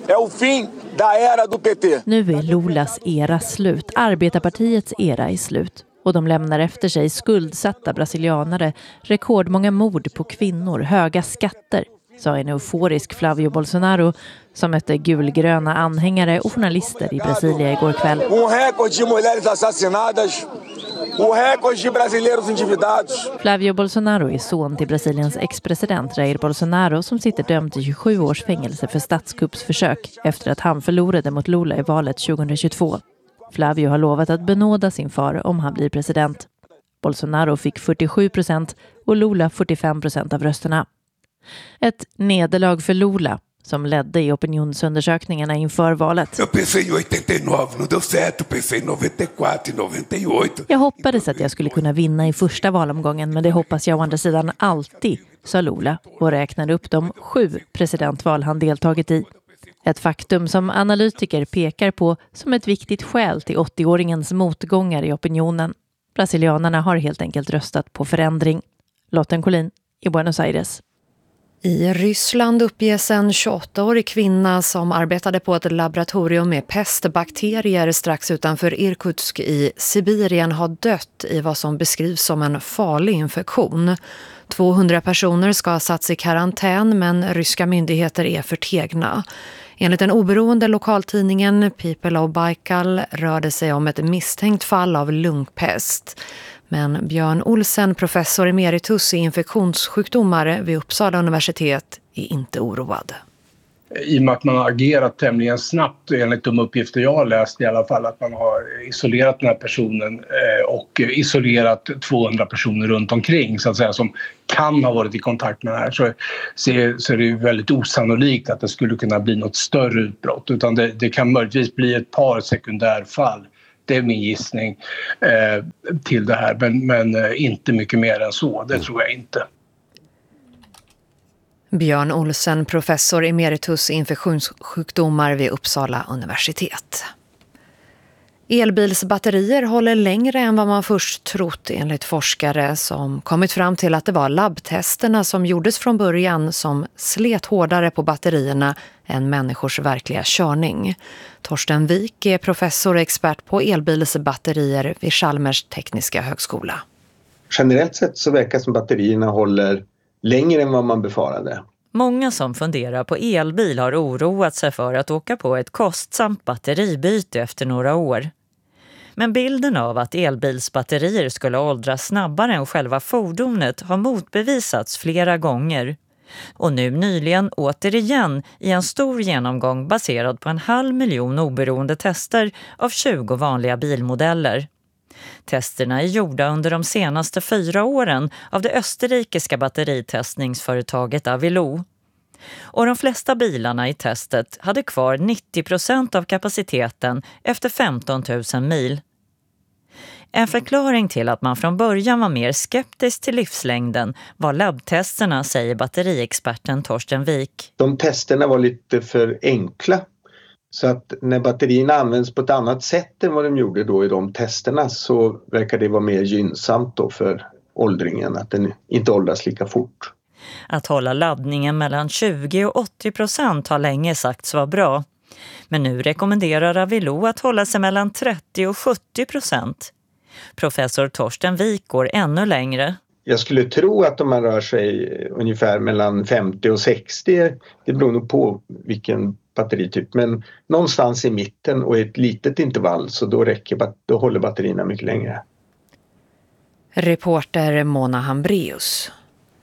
[SPEAKER 9] Nu är Lulas era slut. Arbetarpartiets era är slut. Och de lämnar efter sig skuldsatta brasilianare, rekordmånga mord på kvinnor, höga skatter, sa en euforisk Flavio Bolsonaro som mötte gulgröna anhängare och journalister i Brasilia igår kväll. Flavio Bolsonaro är son till Brasiliens ex-president Jair Bolsonaro som sitter dömd till 27 års fängelse för statskuppsförsök efter att han förlorade mot Lula i valet 2022. Flavio har lovat att benåda sin far om han blir president. Bolsonaro fick 47% och Lula 45% av rösterna. Ett nederlag för Lula som ledde i opinionsundersökningarna inför valet. Jag hoppades att jag skulle kunna vinna i första valomgången, men det hoppas jag å andra sidan alltid, sa Lula och räknade upp de 7 presidentval han deltagit i. Ett faktum som analytiker pekar på som ett viktigt skäl till 80-åringens motgångar i opinionen. Brasilianerna har helt enkelt röstat på förändring. Lotten Collin i Buenos Aires.
[SPEAKER 3] I Ryssland uppges en 28-årig kvinna som arbetade på ett laboratorium med pestbakterier strax utanför Irkutsk i Sibirien ha dött i vad som beskrivs som en farlig infektion. 200 personer ska ha satts i karantän, men ryska myndigheter är förtegna. Enligt den oberoende lokaltidningen People of Baikal rör det sig om ett misstänkt fall av lungpest. Men Björn Olsen, professor emeritus i infektionssjukdomar vid Uppsala universitet, är inte oroad.
[SPEAKER 10] I och med att man har agerat tämligen snabbt, enligt de uppgifter jag har läst i alla fall, att man har isolerat den här personen och isolerat 200 personer runt omkring så att säga, som kan ha varit i kontakt med det här, så är det ju väldigt osannolikt att det skulle kunna bli något större utbrott, utan det kan möjligtvis bli ett par sekundärfall. Det är min gissning till det här, men inte mycket mer än så, det tror jag inte.
[SPEAKER 3] Björn Olsen, professor emeritus i infektionssjukdomar vid Uppsala universitet. Elbilsbatterier håller längre än vad man först trott enligt forskare som kommit fram till att det var labbtesterna som gjordes från början som slet hårdare på batterierna än människors verkliga körning. Torsten Wik är professor och expert på elbilsbatterier vid Chalmers tekniska högskola.
[SPEAKER 11] Generellt sett så verkar som batterierna håller längre än vad man befarade.
[SPEAKER 12] Många som funderar på elbil har oroat sig för att åka på ett kostsamt batteribyte efter några år. Men bilden av att elbilsbatterier skulle åldras snabbare än själva fordonet har motbevisats flera gånger. Och nu nyligen återigen i en stor genomgång baserad på 500 000 oberoende tester av 20 vanliga bilmodeller. Testerna är gjorda under de senaste 4 åren av det österrikiska batteritestningsföretaget Avilo. Och de flesta bilarna i testet hade kvar 90% av kapaciteten efter 15 000 mil. En förklaring till att man från början var mer skeptisk till livslängden var labbtesterna, säger batteriexperten Torsten Wik.
[SPEAKER 11] De testerna var lite för enkla. Så att när batterierna används på ett annat sätt än vad de gjorde då i de testerna så verkar det vara mer gynnsamt då för åldringen, att den inte åldras lika fort.
[SPEAKER 12] Att hålla laddningen mellan 20 och 80% har länge sagts vara bra. Men nu rekommenderar Avilo att hålla sig mellan 30 och 70%. Professor Torsten Wik går ännu längre.
[SPEAKER 11] Jag skulle tro att om man rör sig ungefär mellan 50 och 60, det beror nog på vilken batterityp, men någonstans i mitten och ett litet intervall, så då håller batterierna mycket längre.
[SPEAKER 3] Reporter Mona Hambreus.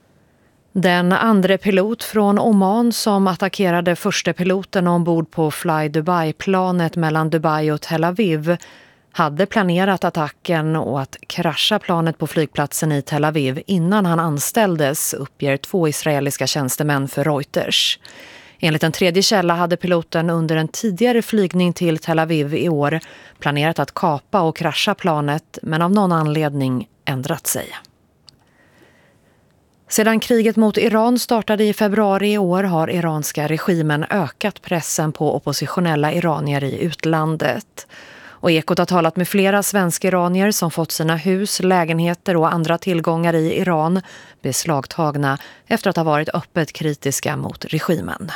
[SPEAKER 3] Den andra pilot från Oman som attackerade första piloten ombord på Fly Dubai-planet mellan Dubai och Tel Aviv hade planerat attacken och att krascha planet på flygplatsen i Tel Aviv innan han anställdes, uppger 2 israeliska tjänstemän för Reuters. Enligt en tredje källa hade piloten under en tidigare flygning till Tel Aviv i år planerat att kapa och krascha planet, men av någon anledning ändrat sig. Sedan kriget mot Iran startade i februari i år har iranska regimen ökat pressen på oppositionella iranier i utlandet. Och Ekot har talat med flera svenska iranier som fått sina hus, lägenheter och andra tillgångar i Iran beslagtagna efter att ha varit öppet kritiska mot regimen.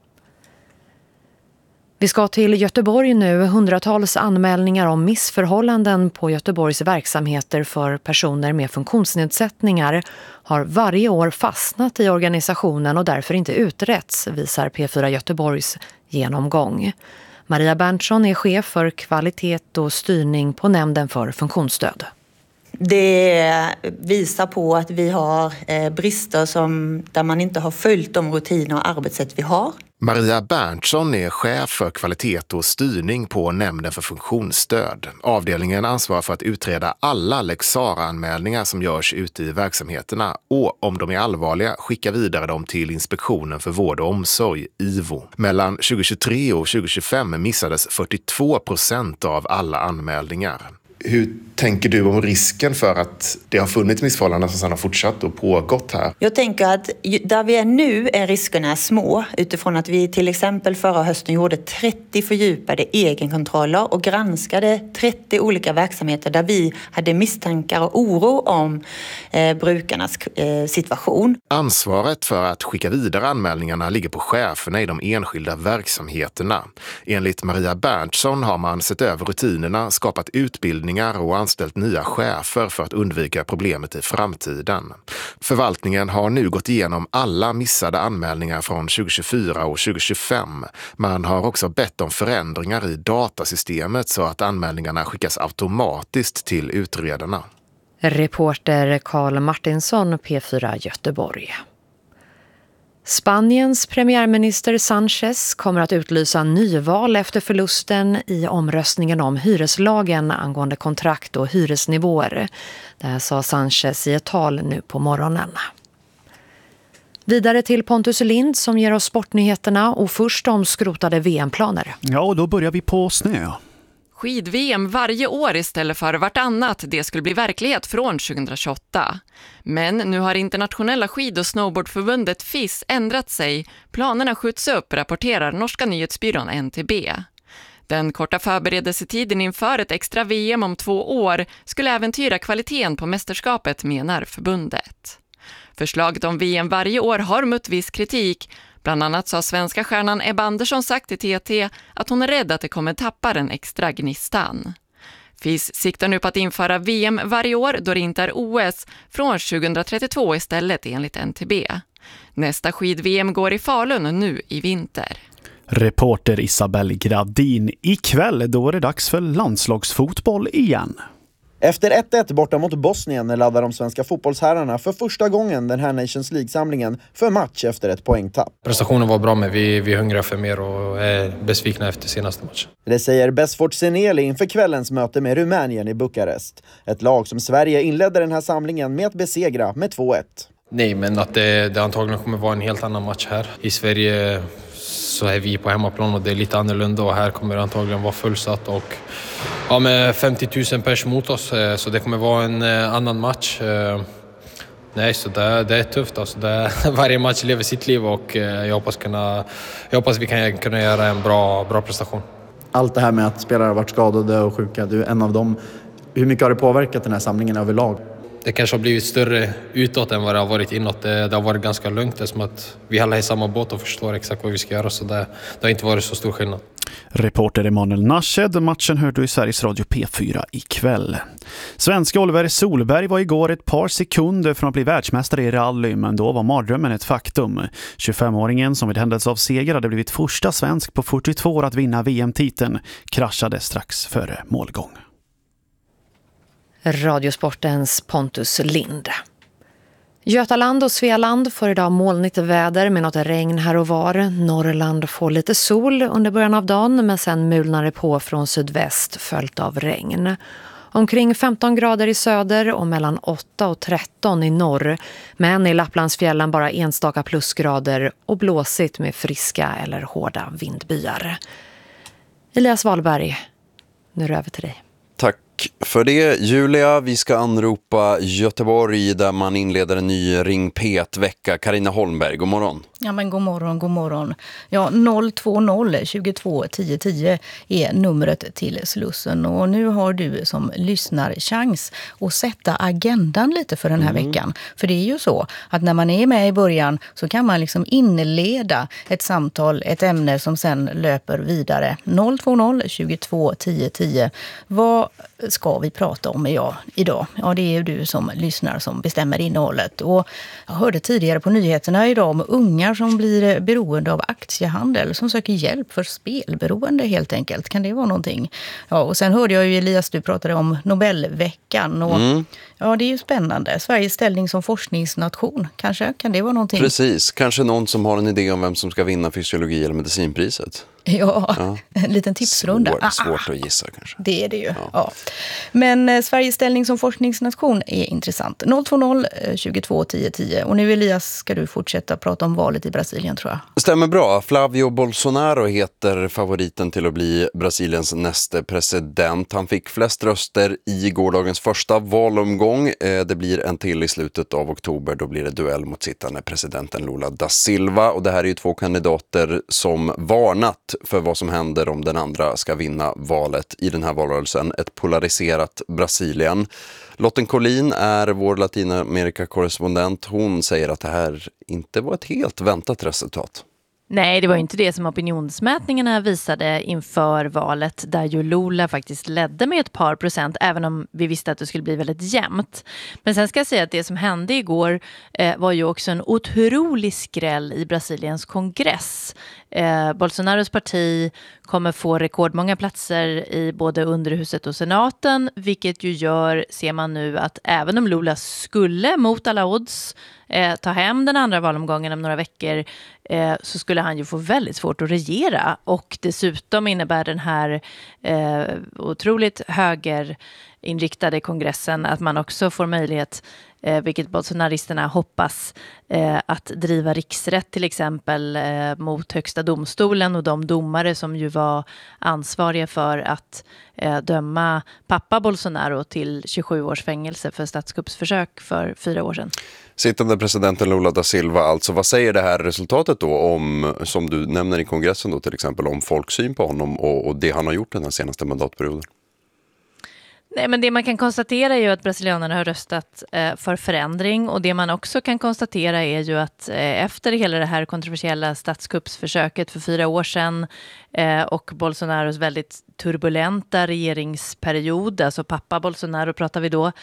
[SPEAKER 3] Vi ska till Göteborg nu. Hundratals anmälningar om missförhållanden på Göteborgs verksamheter för personer med funktionsnedsättningar har varje år fastnat i organisationen och därför inte utretts, visar P4 Göteborgs genomgång. Maria Berntsson är chef för kvalitet och styrning på nämnden för funktionsstöd.
[SPEAKER 13] Det visar på att vi har brister där man inte har följt de rutiner och arbetssätt vi har.
[SPEAKER 14] Maria Berntsson är chef för kvalitet och styrning på Nämnden för funktionsstöd. Avdelningen ansvarar för att utreda alla Lex Sarah-anmälningar som görs ute i verksamheterna och om de är allvarliga skicka vidare dem till Inspektionen för vård och omsorg, IVO. Mellan 2023 och 2025 missades 42% av alla anmälningar. Hur tänker du om risken för att det har funnits missförhållanden som sedan har fortsatt och pågått här?
[SPEAKER 13] Jag tänker att där vi är nu är riskerna små utifrån att vi till exempel förra hösten gjorde 30 fördjupade egenkontroller och granskade 30 olika verksamheter där vi hade misstankar och oro om brukarnas situation.
[SPEAKER 14] Ansvaret för att skicka vidare anmälningarna ligger på cheferna i de enskilda verksamheterna. Enligt Maria Berntsson har man sett över rutinerna, skapat utbildningar och anställt nya chefer för att undvika problemet i framtiden. Förvaltningen har nu gått igenom alla missade anmälningar från 2024 och 2025. Man har också bett om förändringar i datasystemet så att anmälningarna skickas automatiskt till utredarna.
[SPEAKER 3] Reporter Karl Martinsson, P4 Göteborg. Spaniens premiärminister Sánchez kommer att utlysa nyval efter förlusten i omröstningen om hyreslagen angående kontrakt och hyresnivåer. Det här sa Sánchez i ett tal nu på morgonen. Vidare till Pontus Lind som ger oss sportnyheterna och först om skrotade VM-planer.
[SPEAKER 15] Ja, och då börjar vi på snö.
[SPEAKER 17] Skid-VM varje år istället för vartannat, det skulle bli verklighet från 2028. Men nu har internationella skid- och snowboardförbundet FIS ändrat sig. Planerna skjuts upp, rapporterar norska nyhetsbyrån NTB. Den korta förberedelsetiden inför ett extra VM om 2 år skulle äventyra kvaliteten på mästerskapet, menar förbundet. Förslaget om VM varje år har mött viss kritik. Bland annat så har svenska stjärnan Ebba Andersson sagt till TT att hon är rädd att det kommer tappa den extra gnistan. FIS siktar nu på att införa VM varje år då det inte är OS från 2032 istället enligt NTB. Nästa skid-VM går i Falun nu i vinter.
[SPEAKER 15] Reporter Isabelle Gradin. Ikväll då är det dags för landslagsfotboll igen.
[SPEAKER 18] Efter 1-1 borta mot Bosnien laddar de svenska fotbollsherrarna för första gången den här Nations League-samlingen för match efter ett poängtapp.
[SPEAKER 19] Prestationen var bra, men vi hungrar för mer och är besvikna efter senaste matchen.
[SPEAKER 18] Det säger Besfort Seneli inför kvällens möte med Rumänien i Bukarest. Ett lag som Sverige inledde den här samlingen med att besegra med 2-1.
[SPEAKER 19] Nej, men att det antagligen kommer vara en helt annan match här. I Sverige så är vi på hemmaplan och det är lite annorlunda och här kommer det antagligen vara fullsatt och med 50 000 pers mot oss, så det kommer vara en annan match. Nej, så det är tufft. Alltså varje match lever sitt liv och jag hoppas vi kan kunna göra en bra prestation.
[SPEAKER 18] Allt det här med att spelare har varit skadade och sjuka, du är en av dem. Hur mycket har det påverkat den här samlingen överlag?
[SPEAKER 19] Det kanske har blivit större utåt än vad det har varit inåt. Det har varit ganska lugnt, det är som att vi alla är i samma båt och förstår exakt vad vi ska göra, så det har inte varit så stor skillnad.
[SPEAKER 15] Reporter Emanuel Nashed. Matchen hörde du i Sveriges Radio P4 ikväll. Svenska Oliver Solberg var igår ett par sekunder från att bli världsmästare i rally, men då var mardrömmen ett faktum. 25-åringen som vid händelse av seger hade blivit första svensk på 42 år att vinna VM-titeln kraschade strax före målgång.
[SPEAKER 3] Radiosportens Pontus Lind. Götaland och Svealand får idag molnigt väder med något regn här och var. Norrland får lite sol under början av dagen, men sen mulnar det på från sydväst följt av regn. Omkring 15 grader i söder och mellan 8 och 13 i norr. Men i Lapplandsfjällen bara enstaka plusgrader och blåsigt med friska eller hårda vindbyar. Elias Wahlberg, nu är det över till dig.
[SPEAKER 1] Tack för det, Julia. Vi ska anropa Göteborg där man inleder en ny Ring P1-vecka. Carina Holmberg, god morgon.
[SPEAKER 2] Ja, men god morgon. Ja, 020 22 10 10 är numret till Slussen. Och nu har du som lyssnar chans att sätta agendan lite för den här veckan. För det är ju så att när man är med i början så kan man liksom inleda ett samtal, ett ämne som sen löper vidare. 020 22 10 10. Vad ska vi prata om idag? Ja, det är ju du som lyssnar som bestämmer innehållet. Och jag hörde tidigare på nyheterna idag om ungar som blir beroende av aktiehandel, som söker hjälp för spelberoende helt enkelt. Kan det vara någonting? Ja, och sen hörde jag ju Elias, du pratade om Nobelveckan. Och ja, det är ju spännande. Sveriges ställning som forskningsnation, kanske? Kan det vara någonting?
[SPEAKER 1] Precis, kanske någon som har en idé om vem som ska vinna fysiologi- eller medicinpriset.
[SPEAKER 2] Ja, en liten tipsrunda.
[SPEAKER 1] Svårt att gissa kanske.
[SPEAKER 2] Det är det ju, ja. Men Sveriges ställning som forskningsnation är intressant. 020 22 10 10. Och nu Elias ska du fortsätta prata om valet i Brasilien tror jag.
[SPEAKER 1] Stämmer bra. Flavio Bolsonaro heter favoriten till att bli Brasiliens nästa president. Han fick flest röster i gårdagens första valomgång. Det blir en till i slutet av oktober. Då blir det duell mot sittande presidenten Lula da Silva. Och det här är ju två kandidater som varnat för vad som händer om den andra ska vinna valet i den här valrörelsen. Ett polariserat Brasilien. Lotten Collin är vår Latinamerika-korrespondent. Hon säger att det här inte var ett helt väntat resultat.
[SPEAKER 9] Nej, det var inte det som opinionsmätningarna visade inför valet, där ju Lula faktiskt ledde med ett par procent, även om vi visste att det skulle bli väldigt jämnt. Men sen ska jag säga att det som hände igår var ju också en otrolig skräll i Brasiliens kongress. Bolsonaros parti kommer få rekordmånga platser i både underhuset och senaten, vilket ju gör, ser man nu, att även om Lula skulle mot alla odds ta hem den andra valomgången om några veckor, så skulle han ju få väldigt svårt att regera. Och dessutom innebär den här otroligt högerinriktade kongressen att man också får möjlighet, vilket bolsonaristerna hoppas, att driva riksrätt till exempel mot högsta domstolen och de domare som ju var ansvariga för att döma pappa Bolsonaro till 27 års fängelse för statskuppsförsök för 4 år sedan.
[SPEAKER 1] Sittande presidenten Lula da Silva, alltså vad säger det här resultatet då om, som du nämner i kongressen då till exempel, om folksyn på honom och det han har gjort den här senaste mandatperioden?
[SPEAKER 9] Nej, men det man kan konstatera är ju att brasilianerna har röstat för förändring, och det man också kan konstatera är ju att efter hela det här kontroversiella statskuppsförsöket för 4 år sedan och Bolsonaros väldigt turbulenta regeringsperiod, alltså pappa Bolsonaro pratar vi då,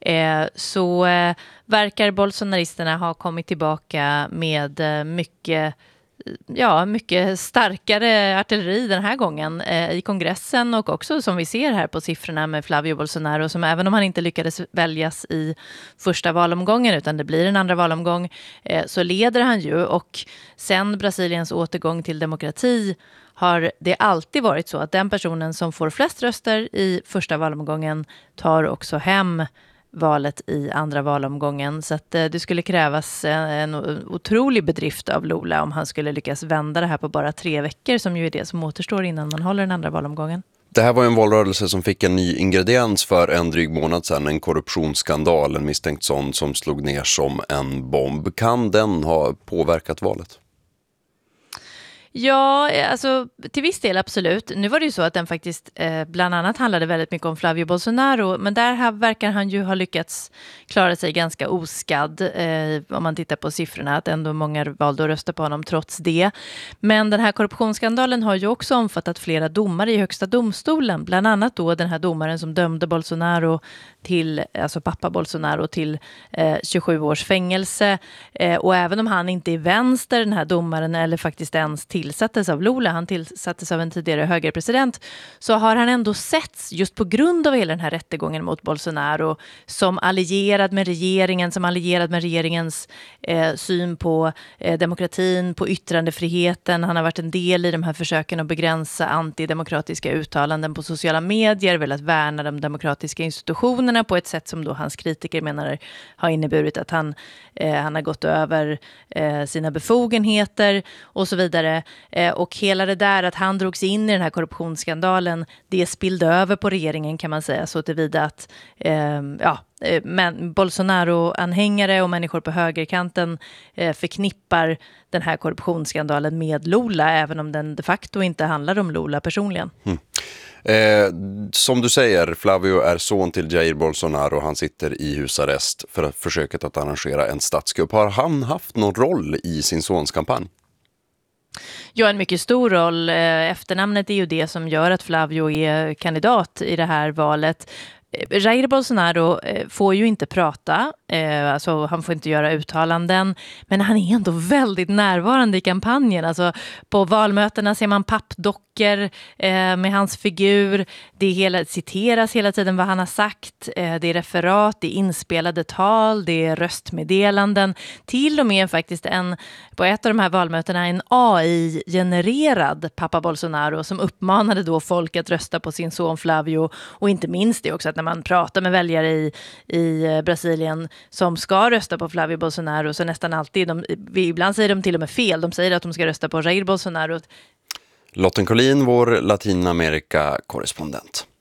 [SPEAKER 9] så verkar bolsonaristerna ha kommit tillbaka med mycket starkare artilleri den här gången i kongressen, och också som vi ser här på siffrorna med Flavio Bolsonaro, som även om han inte lyckades väljas i första valomgången utan det blir en andra valomgång, så leder han ju. Och sen Brasiliens återgång till demokrati har det alltid varit så att den personen som får flest röster i första valomgången tar också hem valet i andra valomgången. Så att det skulle krävas en otrolig bedrift av Lula om han skulle lyckas vända det här på bara 3 veckor, som ju är det som återstår innan man håller den andra valomgången.
[SPEAKER 1] Det här var en valrörelse som fick en ny ingrediens för en dryg månad sedan, en korruptionsskandal, en misstänkt sån som slog ner som en bomb. Kan den ha påverkat valet?
[SPEAKER 9] Ja, alltså till viss del absolut. Nu var det ju så att den faktiskt bland annat handlade väldigt mycket om Flavio Bolsonaro, men där verkar han ju ha lyckats klara sig ganska oskadd om man tittar på siffrorna, att ändå många valde att rösta på honom trots det. Men den här korruptionsskandalen har ju också omfattat flera domare i högsta domstolen, bland annat då den här domaren som dömde Bolsonaro till, alltså pappa Bolsonaro, till 27 års fängelse. Och även om han inte är vänster, den här domaren, eller faktiskt ens tillsattes av Lula, han tillsattes av en tidigare högerpresident, så har han ändå setts just på grund av hela den här rättegången mot Bolsonaro som allierad med regeringen, som allierad med regeringens syn på demokratin, på yttrandefriheten. Han har varit en del i de här försöken att begränsa antidemokratiska uttalanden på sociala medier, velat värna de demokratiska institutionerna på ett sätt som då hans kritiker menar har inneburit att han har gått över sina befogenheter och så vidare. Och hela det där att han drogs in i den här korruptionsskandalen, det spillde över på regeringen, kan man säga, så tillvida att men Bolsonaro-anhängare och människor på högerkanten förknippar den här korruptionsskandalen med Lula, även om den de facto inte handlar om Lula personligen.
[SPEAKER 1] Som du säger, Flavio är son till Jair Bolsonaro. Han sitter i husarrest för försöket att arrangera en statskupp. Har han haft någon roll i sin sons kampanj?
[SPEAKER 9] Ja, en mycket stor roll. Efternamnet är ju det som gör att Flavio är kandidat i det här valet. Jair Bolsonaro får ju inte prata, alltså han får inte göra uttalanden, men han är ändå väldigt närvarande i kampanjen. Alltså på valmötena ser man pappdockor med hans figur, citeras hela tiden vad han har sagt, det är referat, det är inspelade tal, det är röstmeddelanden, till och med faktiskt på ett av de här valmötena en AI-genererad pappa Bolsonaro som uppmanade då folk att rösta på sin son Flavio, och inte minst det också att när man pratar med väljare i Brasilien som ska rösta på Flavio Bolsonaro, så nästan alltid, ibland säger de till och med fel, de säger att de ska rösta på Jair Bolsonaro.
[SPEAKER 1] Lotten Collin, vår Latinamerika-korrespondent.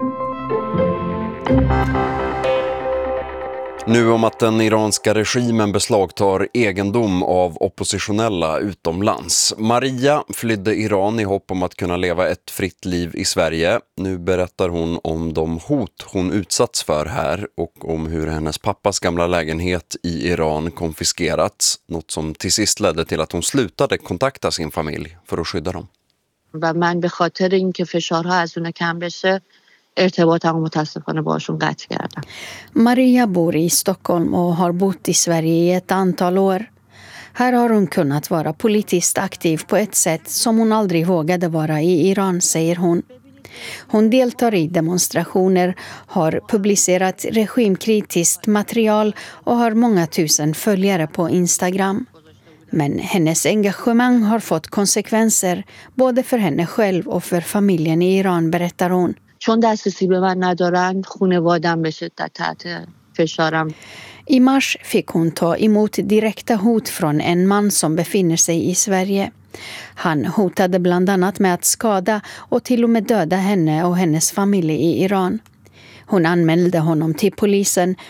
[SPEAKER 1] Nu om att den iranska regimen beslagtar egendom av oppositionella utomlands. Maria flydde Iran i hopp om att kunna leva ett fritt liv i Sverige. Nu berättar hon om de hot hon utsatts för här och om hur hennes pappas gamla lägenhet i Iran konfiskerats. Något som till sist ledde till att hon slutade kontakta sin familj för att skydda dem.
[SPEAKER 20] و من به خاطر اینکه فشارها از اون کم بشه ارتباطم متاسفانه باشون قطع کردم.
[SPEAKER 21] Maria bor i Stockholm och har bott i Sverige i ett antal år. Här har hon kunnat vara politiskt aktiv på ett sätt som hon aldrig vågade vara i Iran, säger hon. Hon deltar i demonstrationer, har publicerat regimkritiskt material och har många tusen följare på Instagram. Men hennes engagemang har fått konsekvenser både för henne själv och för familjen i Iran, berättar hon. I mars fick hon ta emot direkta hot från en man som befinner sig i Sverige. Han hotade bland annat med att skada och till och med döda henne och hennes familj i Iran. Hon anmälde honom till polisen